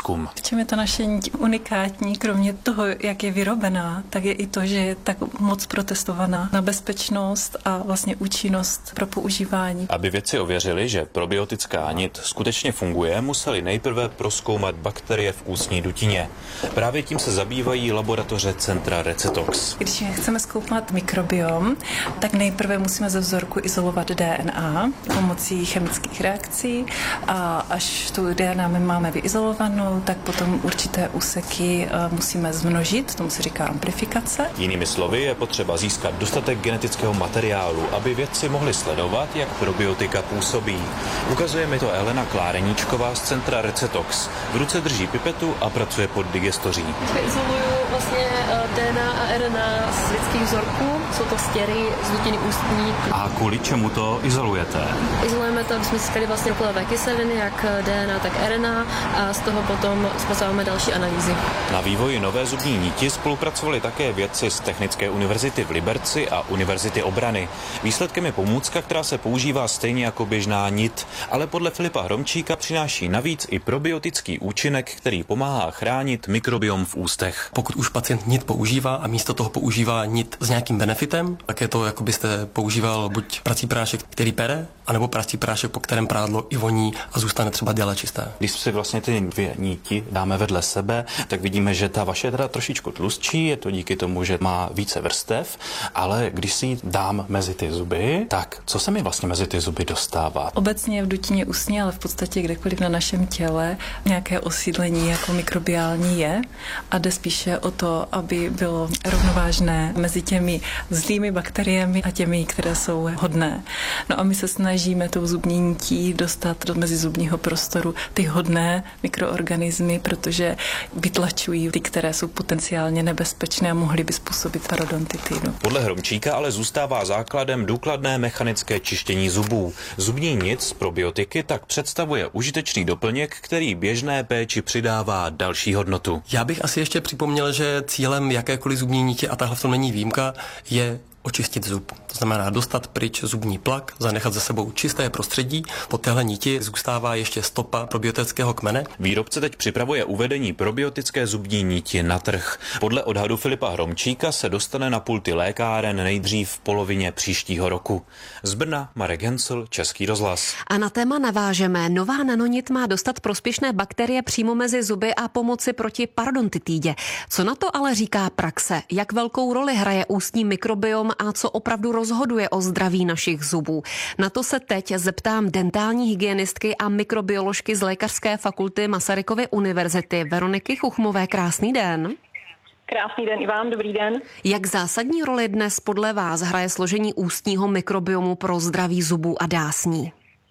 výzkum. V čem je ta naše niť unikátní, kromě toho, jak je vyrobená, tak je i to, že je tak moc protestovaná na bezpečnost a vlastně účinnost pro používání. Aby vědci ověřili, že probiotická nit skutečně funguje, museli nejprve prozkoumat bakterie v ústní dutině. Právě tím se zabývají laboratoře Centra Recetox. Když chceme zkoumat mikrobiom, tak nejprve musíme ze vzorku izolovat D N A pomocí chemických reakcí a až tu D N A my máme vyizolovanou, tak potom určité úseky musíme zmnožit, tomu se říká amplifikace. Jinými slovy je potřeba získat dostatek genetického materiálu, aby vědci mohli sledovat, jak probiotika působí. Ukazuje mi to Elena Kláreníčková z Centra Recetox. V ruce drží pipetu a pracuje pod digestoří. Izoluju vlastně D N A a R N A z lidských vzorků, jsou to stěry z dutiny ústní. A kvůli čemu to izolujete? Izolujeme to, aby jsme získali vlastně doplňové kyseliny, jak D N A, tak R N A a z toho potom zpracováváme další analýzy. Na vývoji nové zubní niti spolupracovali také vědci z Technické univerzity v Liberci a Univerzity obrany. Výsledkem je pomůcka, která se používá stejně jako běžná nit, ale podle Filipa Hromčíka přináší navíc i probiotický účinek, který pomáhá chránit mikrobiom v ústech. Pokud už pacient nit používá a místo toho používá nit s nějakým benefitem, tak je to, jako byste používal buď prací prášek, který pere, anebo prací prášek, po kterém prádlo i voní a zůstane třeba děle čisté. Když si vlastně ty dvě níti dáme vedle sebe, tak vidíme, že ta vaše je teda trošičku tlustší, je to díky tomu, že má více vrstev, ale když si ji dám mezi ty zuby, tak co se mi vlastně mezi ty zuby dostává? Obecně v dutině ústní, ale v podstatě kdekoliv na našem těle nějaké osídlení jako mikrobiální je a jde spíše o to, aby bylo rovnovážné mezi těmi zlými bakteriemi a těmi, které jsou hodné. No a my se snažíme tou zubní nití dostat do mezizubního prostoru ty hodné mikroorganismy, protože vytlačují ty, které jsou potenciálně nebezpečné a mohly by způsobit parodontitidu. Podle Hromčíka ale zůstává základem důkladné mechanické čištění zubů. Zubní nit z probiotiky tak představuje užitečný doplněk, který běžné péči přidává další hodnotu. Já bych asi ještě připomněl, že cílem jakékoliv zubní niti, a tahle v tom není výjimka, je očistit zub. To znamená dostat pryč zubní plak, zanechat za sebou čisté prostředí. Po téhle niti zůstává ještě stopa probiotického kmene. Výrobce teď připravuje uvedení probiotické zubní niti na trh. Podle odhadu Filipa Hromčíka se dostane na pulty lékáren nejdřív v polovině příštího roku. Z Brna Marek Hensl, Český rozhlas. A na téma navážeme. Nová nanonit má dostat prospěšné bakterie přímo mezi zuby a pomoci proti parodontitídě. Co na to ale říká praxe? Jak velkou roli hraje ústní mikrobiom a co opravdu rozhoduje o zdraví našich zubů? Na to se teď zeptám dentální hygienistky a mikrobioložky z Lékařské fakulty Masarykovy univerzity Veroniky Chuchmové. Krásný den. Krásný den i vám, dobrý den. Jak zásadní roli dnes podle vás hraje složení ústního mikrobiomu pro zdraví zubů a dásní?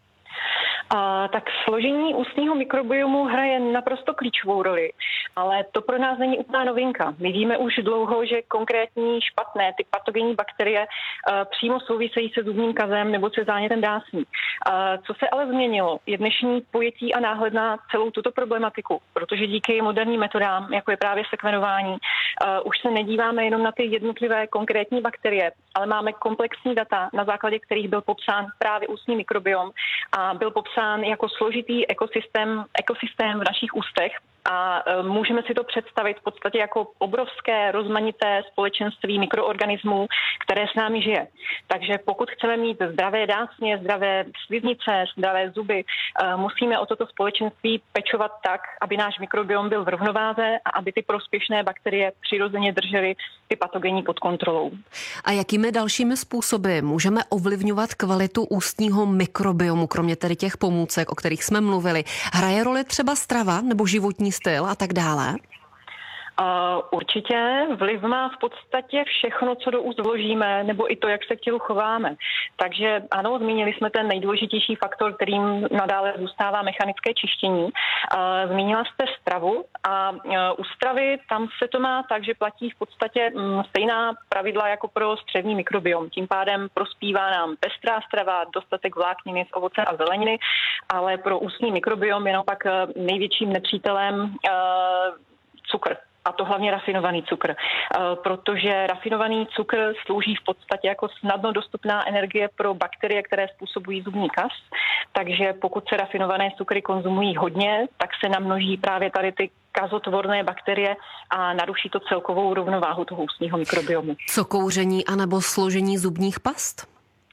A, tak složení ústního mikrobiomu hraje naprosto klíčovou roli, ale to pro nás není úplná novinka. My víme už dlouho, že konkrétní špatné, ty patogenní bakterie a, přímo souvisejí se zubním kazem nebo se zánětem dásní. A, co se ale změnilo, je dnešní pojetí a náhled na celou tuto problematiku, protože díky moderním metodám, jako je právě sekvenování, a, už se nedíváme jenom na ty jednotlivé konkrétní bakterie, ale máme komplexní data, na základě kterých byl popsán právě ústní mikrobiom a byl popsán jako složitý ekosystém, ekosystém v našich ústech a e, můžeme si to představit v podstatě jako obrovské rozmanité společenství mikroorganismů, které s námi žije. Takže pokud chceme mít zdravé dásně, zdravé sliznice, zdravé zuby, e, musíme o toto společenství pečovat tak, aby náš mikrobiom byl v rovnováze a aby ty prospěšné bakterie přirozeně držely ty patogenní pod kontrolou. A jakými dalšími způsoby můžeme ovlivňovat kvalitu ústního mikrobiomu, kromě tedy těch pomůcek, o kterých jsme mluvili? Hraje roli třeba strava nebo životní styl a tak dále? Uh, určitě vliv má v podstatě všechno, co do úst vložíme, nebo i to, jak se k tělu chováme. Takže ano, zmínili jsme ten nejdůležitější faktor, kterým nadále zůstává mechanické čištění. Uh, zmínila jste stravu a uh, u stravy tam se to má tak, že platí v podstatě um, stejná pravidla jako pro střevní mikrobiom. Tím pádem prospívá nám pestrá strava, dostatek vlákniny z ovoce a zeleniny, ale pro ústní mikrobiom je naopak uh, největším nepřítelem uh, cukr. A to hlavně rafinovaný cukr, protože rafinovaný cukr slouží v podstatě jako snadno dostupná energie pro bakterie, které způsobují zubní kas. Takže pokud se rafinované cukry konzumují hodně, tak se namnoží právě tady ty kazotvorné bakterie a naruší to celkovou rovnováhu toho ústního mikrobiomu. Co kouření anebo složení zubních past?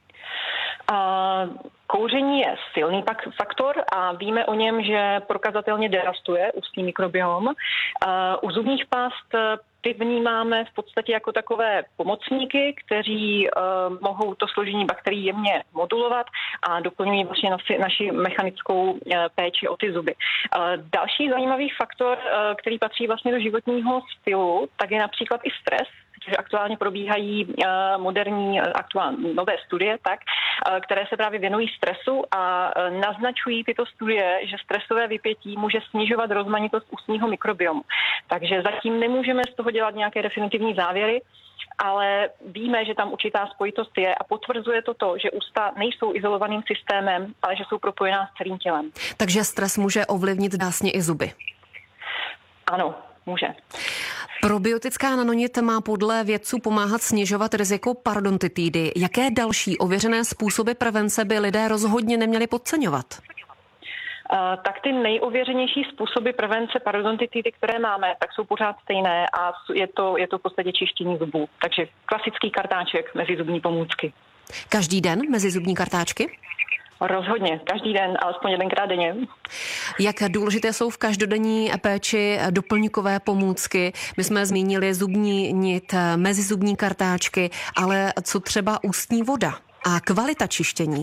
A kouření je silný faktor a víme o něm, že prokazatelně devastuje ústní mikrobiom. U zubních past ty vnímáme v podstatě jako takové pomocníky, kteří uh, mohou to složení bakterií jemně modulovat a doplňují vlastně naši, naši mechanickou uh, péči o ty zuby. Uh, další zajímavý faktor, uh, který patří vlastně do životního stylu, tak je například i stres, protože aktuálně probíhají uh, moderní, aktuální nové studie, tak, uh, které se právě věnují stresu a uh, naznačují tyto studie, že stresové vypětí může snižovat rozmanitost ústního mikrobiomu. Takže zatím nemůžeme z toho dělat nějaké definitivní závěry, ale víme, že tam určitá spojitost je a potvrzuje to to, že ústa nejsou izolovaným systémem, ale že jsou propojená s celým tělem. Takže stres může ovlivnit dásně i zuby. Ano, může. Probiotická nanonit má podle vědců pomáhat snižovat riziko parodontitidy. Jaké další ověřené způsoby prevence by lidé rozhodně neměli podceňovat? Uh, tak ty nejověřenější způsoby prevence parodontitidy, které máme, tak jsou pořád stejné a je to, je to v podstatě čištění zubů. Takže klasický kartáček mezi zubní pomůcky. Každý den mezi zubní kartáčky? Rozhodně, každý den, alespoň jedenkrát denně. Jak důležité jsou v každodenní péči doplňkové pomůcky? My jsme zmínili zubní nit, mezizubní kartáčky, ale co třeba ústní voda a kvalita čištění?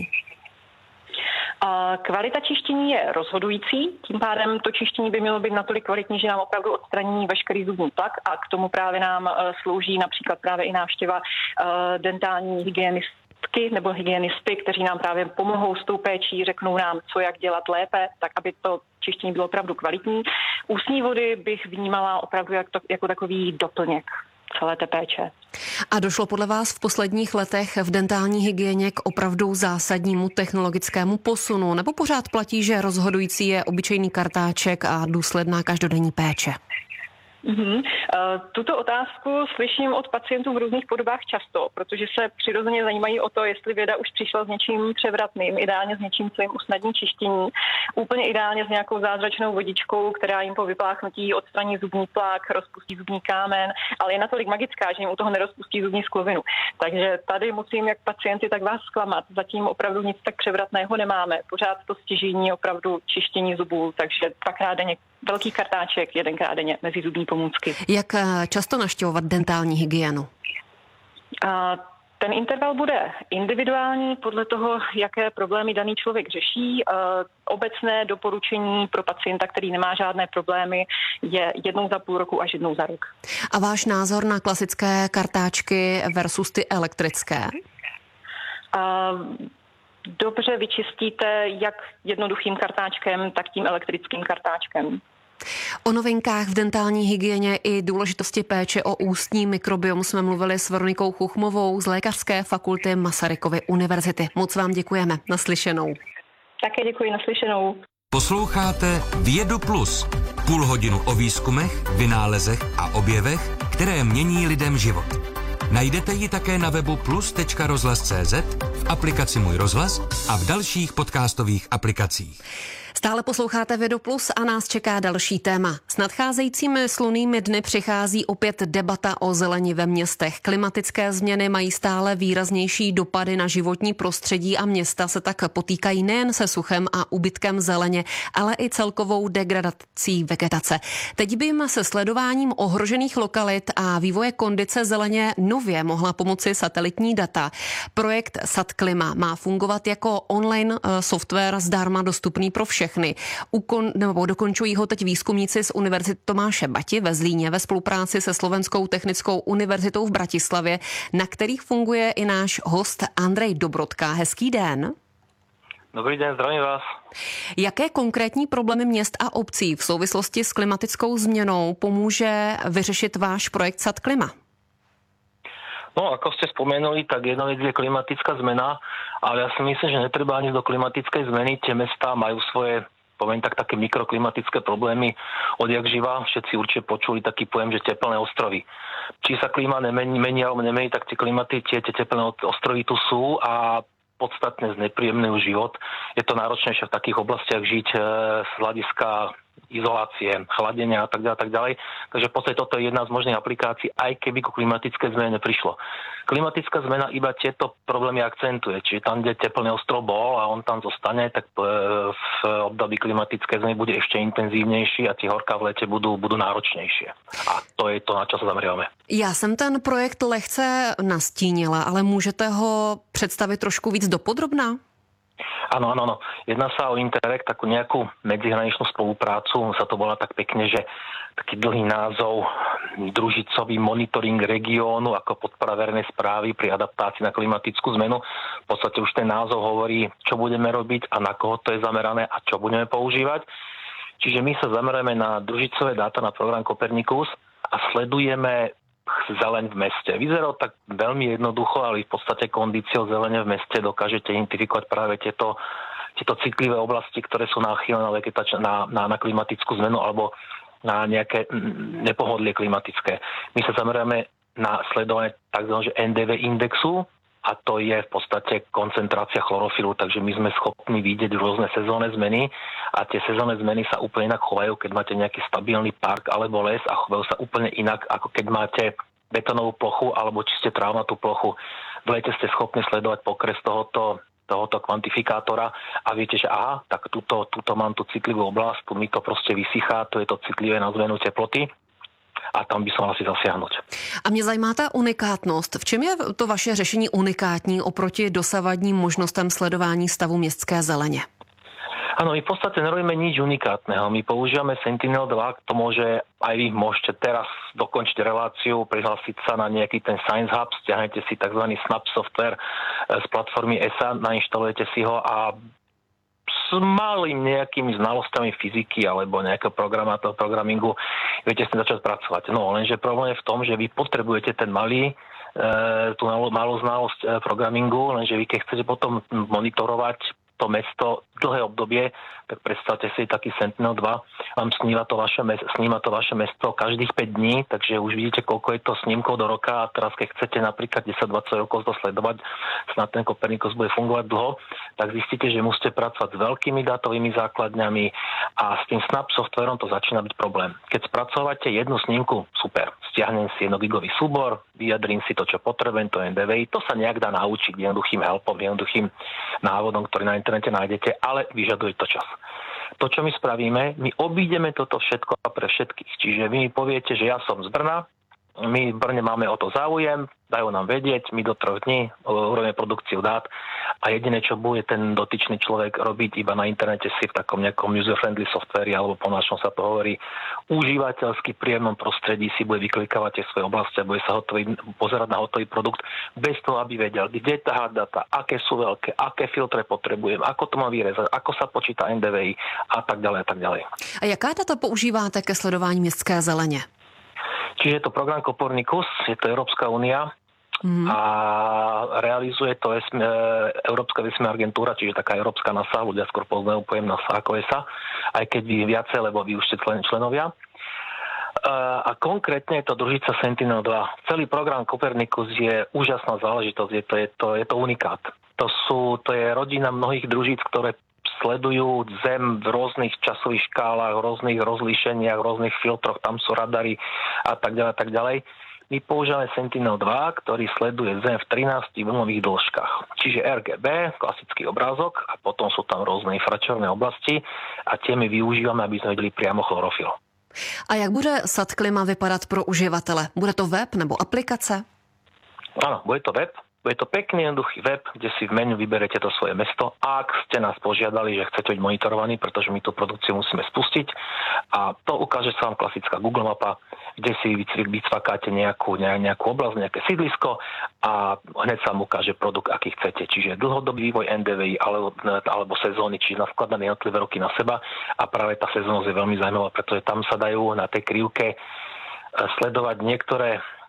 A kvalita čištění je rozhodující, tím pádem to čištění by mělo být natolik kvalitní, že nám opravdu odstraní veškerý zubní tlak a k tomu právě nám slouží například právě i návštěva dentální hygienistky nebo hygienisty, kteří nám právě pomohou s tou péčí, řeknou nám, co jak dělat lépe, tak aby to čištění bylo opravdu kvalitní. Ústní vody bych vnímala opravdu jako, jako takový doplněk celé té péče. A došlo podle vás v posledních letech v dentální hygieně k opravdu zásadnímu technologickému posunu, nebo pořád platí, že rozhodující je obyčejný kartáček a důsledná každodenní péče? Mm-hmm. Tuto otázku slyším od pacientů v různých podobách často, protože se přirozeně zajímají o to, jestli věda už přišla s něčím převratným, ideálně s něčím, co jim usnadní čištění, úplně ideálně s nějakou zázračnou vodičkou, která jim po vypláchnutí odstraní zubní tlak, rozpustí zubní kámen, ale je natolik magická, že jim u toho nerozpustí zubní sklovinu. Takže tady musím jak pacienty, tak vás zklamat. Zatím opravdu nic tak převratného nemáme. Pořád to stěžení je opravdu čištění zubů, takže dvakrát denně velký kartáček, jedenkrát denně mezizubní pomůcky. Jak často navštěvovat dentální hygienu? A ten interval bude individuální podle toho, jaké problémy daný člověk řeší. Obecné doporučení pro pacienta, který nemá žádné problémy, je jednou za půl roku až jednou za rok. A váš názor na klasické kartáčky versus ty elektrické? A dobře vyčistíte jak jednoduchým kartáčkem, tak tím elektrickým kartáčkem. O novinkách v dentální hygieně i důležitosti péče o ústní mikrobiom jsme mluvili s Veronikou Chuchmovou z Lékařské fakulty Masarykovy univerzity. Moc vám děkujeme. Naslyšenou. Také děkuji, naslyšenou. Posloucháte Vědu Plus. Půl hodinu o výzkumech, vynálezech a objevech, které mění lidem život. Najdete ji také na webu plus tečka rozhlas tečka cé zet, v aplikaci Můj rozhlas a v dalších podcastových aplikacích. Stále posloucháte Vědu Plus a nás čeká další téma. S nadcházejícími slunnými dny přichází opět debata o zeleni ve městech. Klimatické změny mají stále výraznější dopady na životní prostředí a města se tak potýkají nejen se suchem a úbytkem zeleně, ale i celkovou degradací vegetace. Teď by jim se sledováním ohrožených lokalit a vývoje kondice zeleně nově mohla pomoci satelitní data. Projekt SatKlima má fungovat jako online software zdarma dostupný pro všechny. Ukon, nebo dokončují ho teď výzkumníci z Univerzity Tomáše Bati ve Zlíně ve spolupráci se Slovenskou technickou univerzitou v Bratislavě, na kterých funguje i náš host Andrej Dobrodka. Hezký den. Dobrý den, zdravím vás. Jaké konkrétní problémy měst a obcí v souvislosti s klimatickou změnou pomůže vyřešit váš projekt SatKlima? No, ako ste spomenuli, tak jedna vec je klimatická zmena, ale ja si myslím, že netreba ani do klimatickej zmeny. Tie mestá majú svoje poviem tak, také mikroklimatické problémy odjak živa. Všetci určite počuli taký pojem, že teplné ostrovy. Či sa klíma nemení, mení alebo nemení, tak tie klimaty, tie, tie teplné ostrovy tu sú a podstatne znepríjemňujú život. Je to náročnejšie v takých oblastiach žiť e, z hľadiska izolácie, chladenia a tak ďalej, tak ďalej. Takže v podstate toto je jedna z možných aplikácií, aj keby ku klimatické zmene neprišlo. Klimatická zmena iba tieto problémy akcentuje. Čiže tam, kde teplný ostrov bol a on tam zostane, tak v období klimatické zmeny bude ešte intenzívnejší a tie horká v lete budú, budú náročnejšie. A to je to, na čo sa zameriavame. Já jsem ten projekt lehce nastínila, ale můžete ho představit trošku víc dopodrobná? Áno, áno, áno. Jedná sa o Interreg, takú nejakú medzihraničnú spoluprácu. Sa to volá tak pekne, že taký dlhý názov družicový monitoring regiónu ako podpora verejnej správy pri adaptácii na klimatickú zmenu. V podstate už ten názov hovorí, čo budeme robiť a na koho to je zamerané a čo budeme používať. Čiže my sa zamerujeme na družicové dáta na program Copernicus a sledujeme zeleň v meste. Vyzerá tak veľmi jednoducho, ale v podstate kondíciou zelene v meste dokážete identifikovať práve tieto, tieto citlivé oblasti, ktoré sú náchylné na, na, na, na klimatickú zmenu alebo na nejaké nepohodlie klimatické. My sa zameriame na sledovanie tzv. en dé vé indexu a to je v podstate koncentrácia chlorofilu, takže my sme schopní vidieť rôzne sezónne zmeny a tie sezónne zmeny sa úplne inak chovajú, keď máte nejaký stabilný park alebo les a chovajú sa úplne inak, ako keď máte betónovú plochu alebo čiste trávnatú plochu. V lete ste schopní sledovať pokres tohoto, tohoto kvantifikátora a viete, že aha, tak túto, túto mám tú citlivú oblasť, tu mi to proste vysychá, to je to citlivé na zmenu teploty. A tam by som mal asi zasiahnuť. A mě zajímá ta unikátnost. V čem je to vaše řešení unikátní oproti dosavadním možnostem sledování stavu městské zeleně? Áno, my v podstate nerobíme nič unikátneho. My používame Sentinel dva k tomu, že aj vy môžete teraz dokončiť reláciu, prihlásiť sa na nejaký ten Science Hub, stiahnete si tzv. Snap software z platformy E S A, nainštalujete si ho a s malým nejakými znalosťami fyziky alebo nejakého programátora, programingu viete s tým začať pracovať. No, lenže problém je v tom, že vy potrebujete ten malý, e, tú malú, malú znalosť programingu, lenže vy keď chcete potom monitorovať to mesto dlhé obdobie, tak predstavte si taký Sentinel dva, vám sníma to vaše, sníma to vaše mesto každých päť dní, takže už vidíte, koľko je to snímkov do roka a teraz, keď chcete napríklad desať dvadsať rokov to sledovať, snad ten Copernicus bude fungovať dlho, tak zistíte, že musíte pracovať s veľkými dátovými základňami a s tým Snap softverom to začína byť problém. Keď spracovate jednu snímku, super, stiahnem si jednogigový súbor, vyjadrím si to, čo potrebujem, to en dé vé, to sa nejak dá naučiť jednoduchým helpom, jednoduchým návodom, ktorý na internete nájdete, ale vyžaduje to čas. To, čo my spravíme, my obídeme toto všetko pre všetkých. Čiže vy mi poviete, že ja som z Brna, my v Brne máme o to záujem, dajú nám vedieť, my do troch dní urobíme produkciu dát a jediné, čo bude ten dotyčný človek robiť iba na internete si v takom nejakom user-friendly softveri, alebo po našom sa to hovorí, užívateľsky príjemnom prostredí si bude vyklikávať tie svoje oblasti a bude sa hotový, pozerať na hotový produkt bez toho, aby vedel, kde tá hard data, aké sú veľké, aké filtre potrebujem, ako to mám vyrezať, ako sa počíta en dé vé í a tak ďalej a tak ďalej. A jaká data používáte ke sledování městské zeleně? Čiže je to program Copernicus, je to Európska únia mm. a realizuje to vesmí, Európska vesmírna agentúra, čiže taká Európska NASA, ľudia skôr poznajú pojem NASA ako E S A, aj keď vy viacej, lebo vy už ste člen, členovia. A konkrétne je to družica Sentinel dva. Celý program Copernicus je úžasná záležitosť, je to, je to, je to unikát. To, sú, to je rodina mnohých družíc, ktoré sledujú Zem v rôznych časových škálach, v rôznych rozlíšeniach, v rôznych filtroch, tam sú radary a tak ďalej, tak ďalej. My používame Sentinel dva, ktorý sleduje Zem v trinástich vlnových dĺžkach. Čiže er gé bé, klasický obrázok, a potom sú tam rôzne infračerné oblasti a tie my využívame, aby sme videli priamo chlorofil. A jak bude SatKlima vypadat pro uživatele? Bude to web nebo aplikace? Áno, bude to web. Je to pekný, jednoduchý web, kde si v menu vyberete to svoje mesto. Ak ste nás požiadali, že chcete byť monitorovaní, pretože my tú produkciu musíme spustiť a to ukáže sa vám klasická Google mapa, kde si vycvakáte nejakú, nejakú oblasť, nejaké sídlisko a hneď sa vám ukáže produkt, aký chcete. Čiže dlhodobý vývoj en dé vé í alebo, alebo sezóny, čiže naskladané jednotlivé roky na seba a práve tá sezónnosť je veľmi zaujímavá, pretože tam sa dajú na tej krivke sledovať niektoré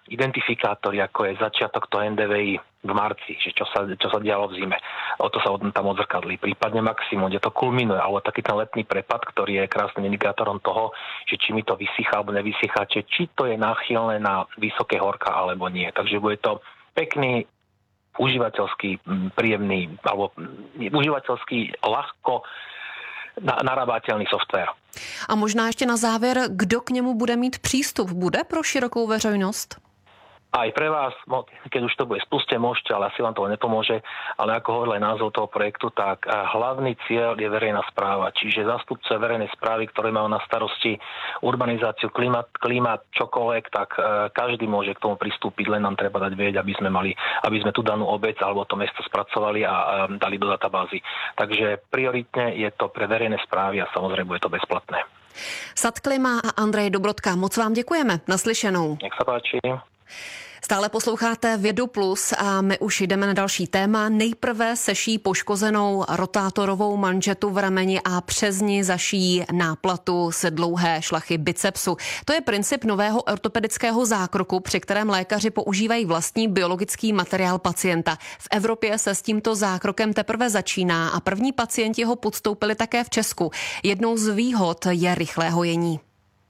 identifikátory, ako je začiatok toho en dé vé í v marci, že čo sa, čo sa dialo v zime. O to sa tam odzrkadlí. Prípadne maximum, kde to kulminuje, alebo taký ten letný prepad, ktorý je krásnym indikátorom toho, že či mi to vysychá alebo nevysychá, či, či to je náchylné na vysoké horka alebo nie. Takže bude to pekný, užívateľský, príjemný, alebo užívateľský, ľahko narábatelný software. A možná ještě na závěr, kdo k němu bude mít přístup? Bude pro širokou veřejnost? Aj pre vás, keď už to bude spustie, môžete, ale asi vám to nepomôže, ale ako hovoril aj názov toho projektu, tak hlavný cieľ je verejná správa, čiže zástupce verejnej správy, ktoré majú na starosti urbanizáciu, klimat, klimat, čokoľvek, tak každý môže k tomu pristúpiť, len nám treba dať vedieť, aby sme mali, aby sme tú danú obec alebo to mesto spracovali a dali do databázy. Takže prioritne je to pre verejné správy a samozrejme bude to bezplatné. Sad Klima a Andrej Dobrodka, moc vám děkujeme. Naslyšenou. Nech sa páči. Stále posloucháte Vědu Plus a my už jdeme na další téma. Nejprve seší poškozenou rotátorovou manžetu v rameni a přes ní zašijí náplatu z dlouhé šlachy bicepsu. To je princip nového ortopedického zákroku, při kterém lékaři používají vlastní biologický materiál pacienta. V Evropě se s tímto zákrokem teprve začíná a první pacienti ho podstoupili také v Česku. Jednou z výhod je rychlé hojení.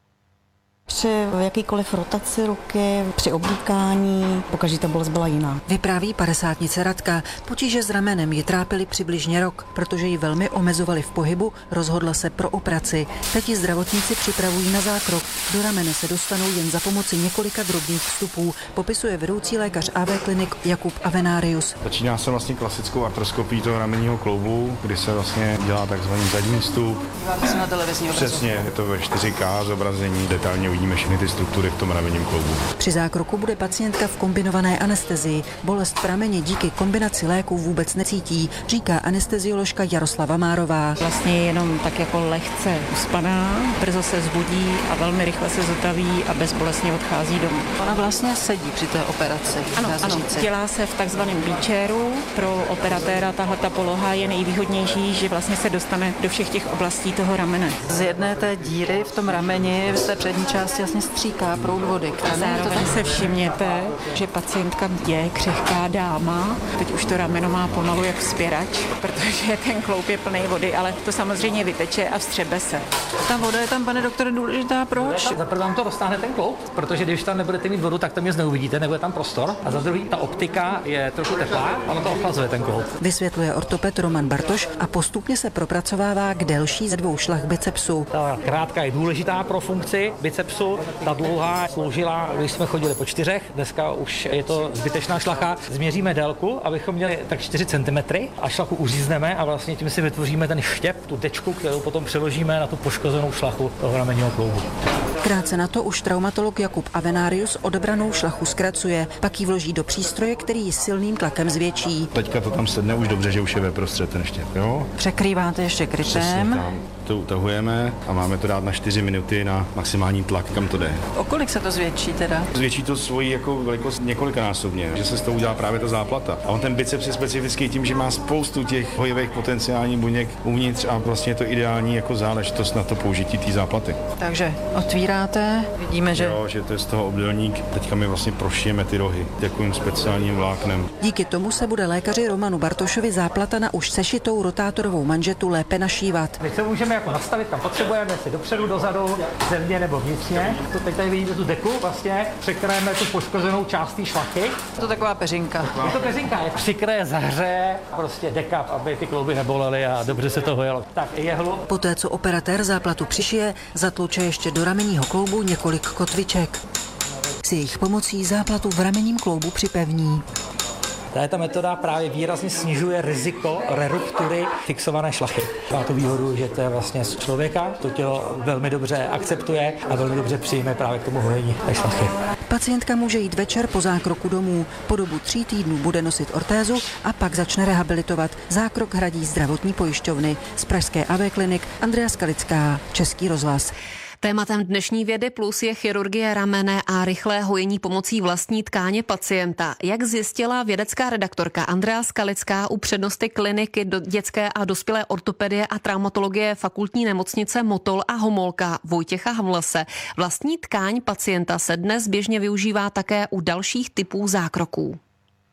Při jakýkoliv rotaci ruky, při oblíkání, pokaždé ta bolest byla jiná. Vypráví padesátnice Radka. Potíže s ramenem ji trápily přibližně rok, protože ji velmi omezovali v pohybu, rozhodla se pro operaci. Teď ji zdravotníci připravují na zákrok. Do ramene se dostanou jen za pomoci několika drobných vstupů, popisuje vedoucí lékař á vé klinik Jakub Avenarius. Začíná se vlastně klasickou artroskopií toho ramenního kloubu, kdy se vlastně dělá takzvaný zadní vstup. Na televizní obrazu. Přesně, je to ve čtyři ká zobrazení, detailně uvidíme všechny ty struktury v tom ramenním kloubu. Při zákroku bude pacientka v kombinované anestezii. Bolest v rameni díky kombinaci léků vůbec necítí, říká anestezioložka Jaroslava Márová. Vlastně jenom tak jako lehce uspaná, brzo se zbudí a velmi rychle se zotaví a bezbolestně odchází domů. Ona vlastně sedí při té operaci. Ano, ano, dělá se v takzvaném beachairu. Pro operatéra tahle ta poloha je nejvýhodnější, že vlastně se dostane do všech těch oblastí toho ramene. Z jedné té díry v tom rameni v té přední části vlastně stříká proud vody. Zároveň se všimněte, že pacientka je křehká dáma. Teď už to rameno má pomalu jak vzpěrač, protože ten kloub je plný vody, ale to samozřejmě vyteče a vstřebe se. Ta voda je tam, pane doktore, důležitá. Proč? Za prvé vám to roztáhne ten kloub, protože když tam nebudete mít vodu, tak to mě neuvidíte, nebude tam prostor. A za druhý, ta optika je trochu teplá, ono to ochlazuje ten kloub. Vysvětluje ortoped Roman Bartoš a postupně se propracovává k delší ze dvou šlach bicepsu. Ta krátká je důležitá pro funkci bicepsu, ta dlouhá sloužila, když jsme chodili po čtyřech, dneska už je to zbytečná šlacha. Změříme délku, abychom měli tak čtyři centimetry a šlachu uřízneme a vlastně tím si vytvoříme ten štěp, tu dečku, kterou potom přeložíme na tu poškozenou šlachu toho ramenního kloubu. Krátce na to už traumatolog Jakub Avenarius odebranou šlachu zkracuje, pak ji vloží do přístroje, který ji silným tlakem zvětší. Teďka to tam sedne už dobře, že už je ve prostřed ten štěp, jo? Překrýváte ještě krytem. To utahujeme a máme to dát na čtyři minuty na maximální tlak, kam to jde. O kolik se to zvětší teda? Zvětší to svoji jako velikost několikanásobně, že se z toho udělá právě ta záplata. A on ten biceps je specifický tím, že má spoustu těch hojivých potenciálních buněk uvnitř a vlastně je to ideální jako záležitost na to použití té záplaty. Takže otvíráte, vidíme, že... Jo, že to je z toho obdélník. Teďka my vlastně prošijeme ty rohy takovým speciálním vláknem. Díky tomu se bude lékaři Romanu Bartošovi záplata na už sešitou rotátorovou manžetu lépe našívat. My se můžeme jako nastavit, kam potřebujeme, jestli dopředu, dozadu, zevně nebo vnitřně. To teď tady vidíte tu deku, vlastně překryjeme tu poškozenou část té šlachy. To je taková peřinka. Je to peřinka, je přikryje, zahřeje, prostě dekap, aby ty klouby nebolely a dobře se to hojilo. Tak jehlu. Poté, co operatér záplatu přišije, zatluče ještě do ramenního kloubu několik kotviček. S jejich pomocí záplatu v ramenním kloubu připevní. Tady ta metoda právě výrazně snižuje riziko reruptury fixované šlachy. Má tu výhodu, že to je vlastně z člověka, to tělo velmi dobře akceptuje a velmi dobře přijme právě k tomu hojení té šlachy. Pacientka může jít večer po zákroku domů. Po dobu tří týdnů bude nosit ortézu a pak začne rehabilitovat. Zákrok hradí zdravotní pojišťovny. Z pražské á vé klinik Andrea Skalická, Český rozhlas. Tématem dnešní Vědy plus je chirurgie ramene a rychlé hojení pomocí vlastní tkáně pacienta. Jak zjistila vědecká redaktorka Andrea Skalická u přednosty kliniky do dětské a dospělé ortopedie a traumatologie fakultní nemocnice Motol a Homolka Vojtěcha Havlase, vlastní tkáň pacienta se dnes běžně využívá také u dalších typů zákroků.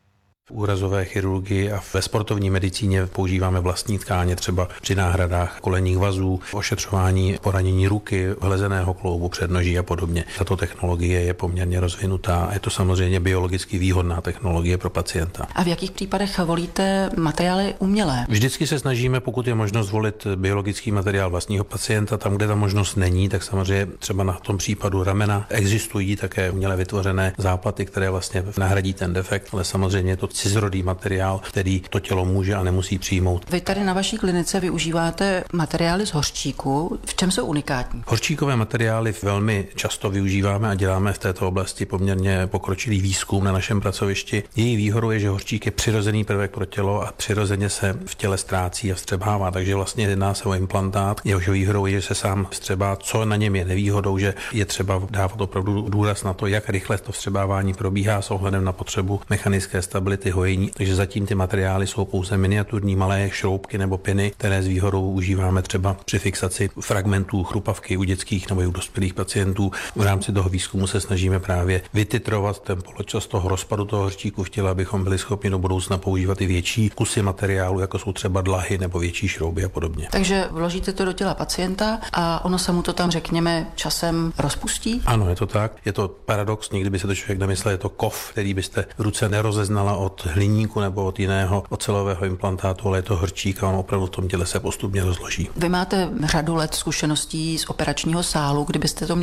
V úrazové chirurgii a ve sportovní medicíně používáme vlastní tkáně třeba při náhradách kolenních vazů, ošetřování poranění ruky, hlezeného kloubu, přednoží a podobně. Tato technologie je poměrně rozvinutá a je to samozřejmě biologicky výhodná technologie pro pacienta. A v jakých případech volíte materiály umělé? Vždycky se snažíme, pokud je možnost volit biologický materiál vlastního pacienta, tam, kde ta možnost není, tak samozřejmě třeba na tom případu ramena existují také uměle vytvořené záplaty, které vlastně nahradí ten defekt, ale samozřejmě je to cizorodý materiál, který to tělo může a nemusí přijmout. Vy tady na vaší klinice využíváte materiály z hořčíku. V čem jsou unikátní? Hořčíkové materiály velmi často využíváme a děláme v této oblasti poměrně pokročilý výzkum na našem pracovišti. Její výhodou je, že hořčík je přirozený prvek pro tělo a přirozeně se v těle ztrácí a vstřebává, takže vlastně jedná se o implantát. Jehož výhodou je, že se sám vstřebá, co na něm je nevýhodou, že je třeba dávat opravdu důraz na to, jak rychle to vstřebávání probíhá s ohledem na potřebu mechanické stability hojení, takže zatím ty materiály jsou pouze miniaturní malé šroubky nebo piny, které s výhodou užíváme třeba při fixaci fragmentů chrupavky u dětských nebo u dospělých pacientů. V rámci toho výzkumu se snažíme právě vytitrovat ten poločas toho rozpadu toho hořčíku v těle, abychom byli schopni do budoucna používat i větší kusy materiálu, jako jsou třeba dlahy nebo větší šrouby a podobně. Takže vložíte to do těla pacienta a ono se mu to tam, řekněme, časem rozpustí? Ano, je to tak. Je to paradox, někdy by se to člověk nemyslel, je to kov, který byste v ruce nerozeznala od hliníku nebo od jiného ocelového implantátu, ale je to hořčík a on opravdu v tom těle se postupně rozloží. Vy máte řadu let zkušeností z operačního sálu, kdybyste to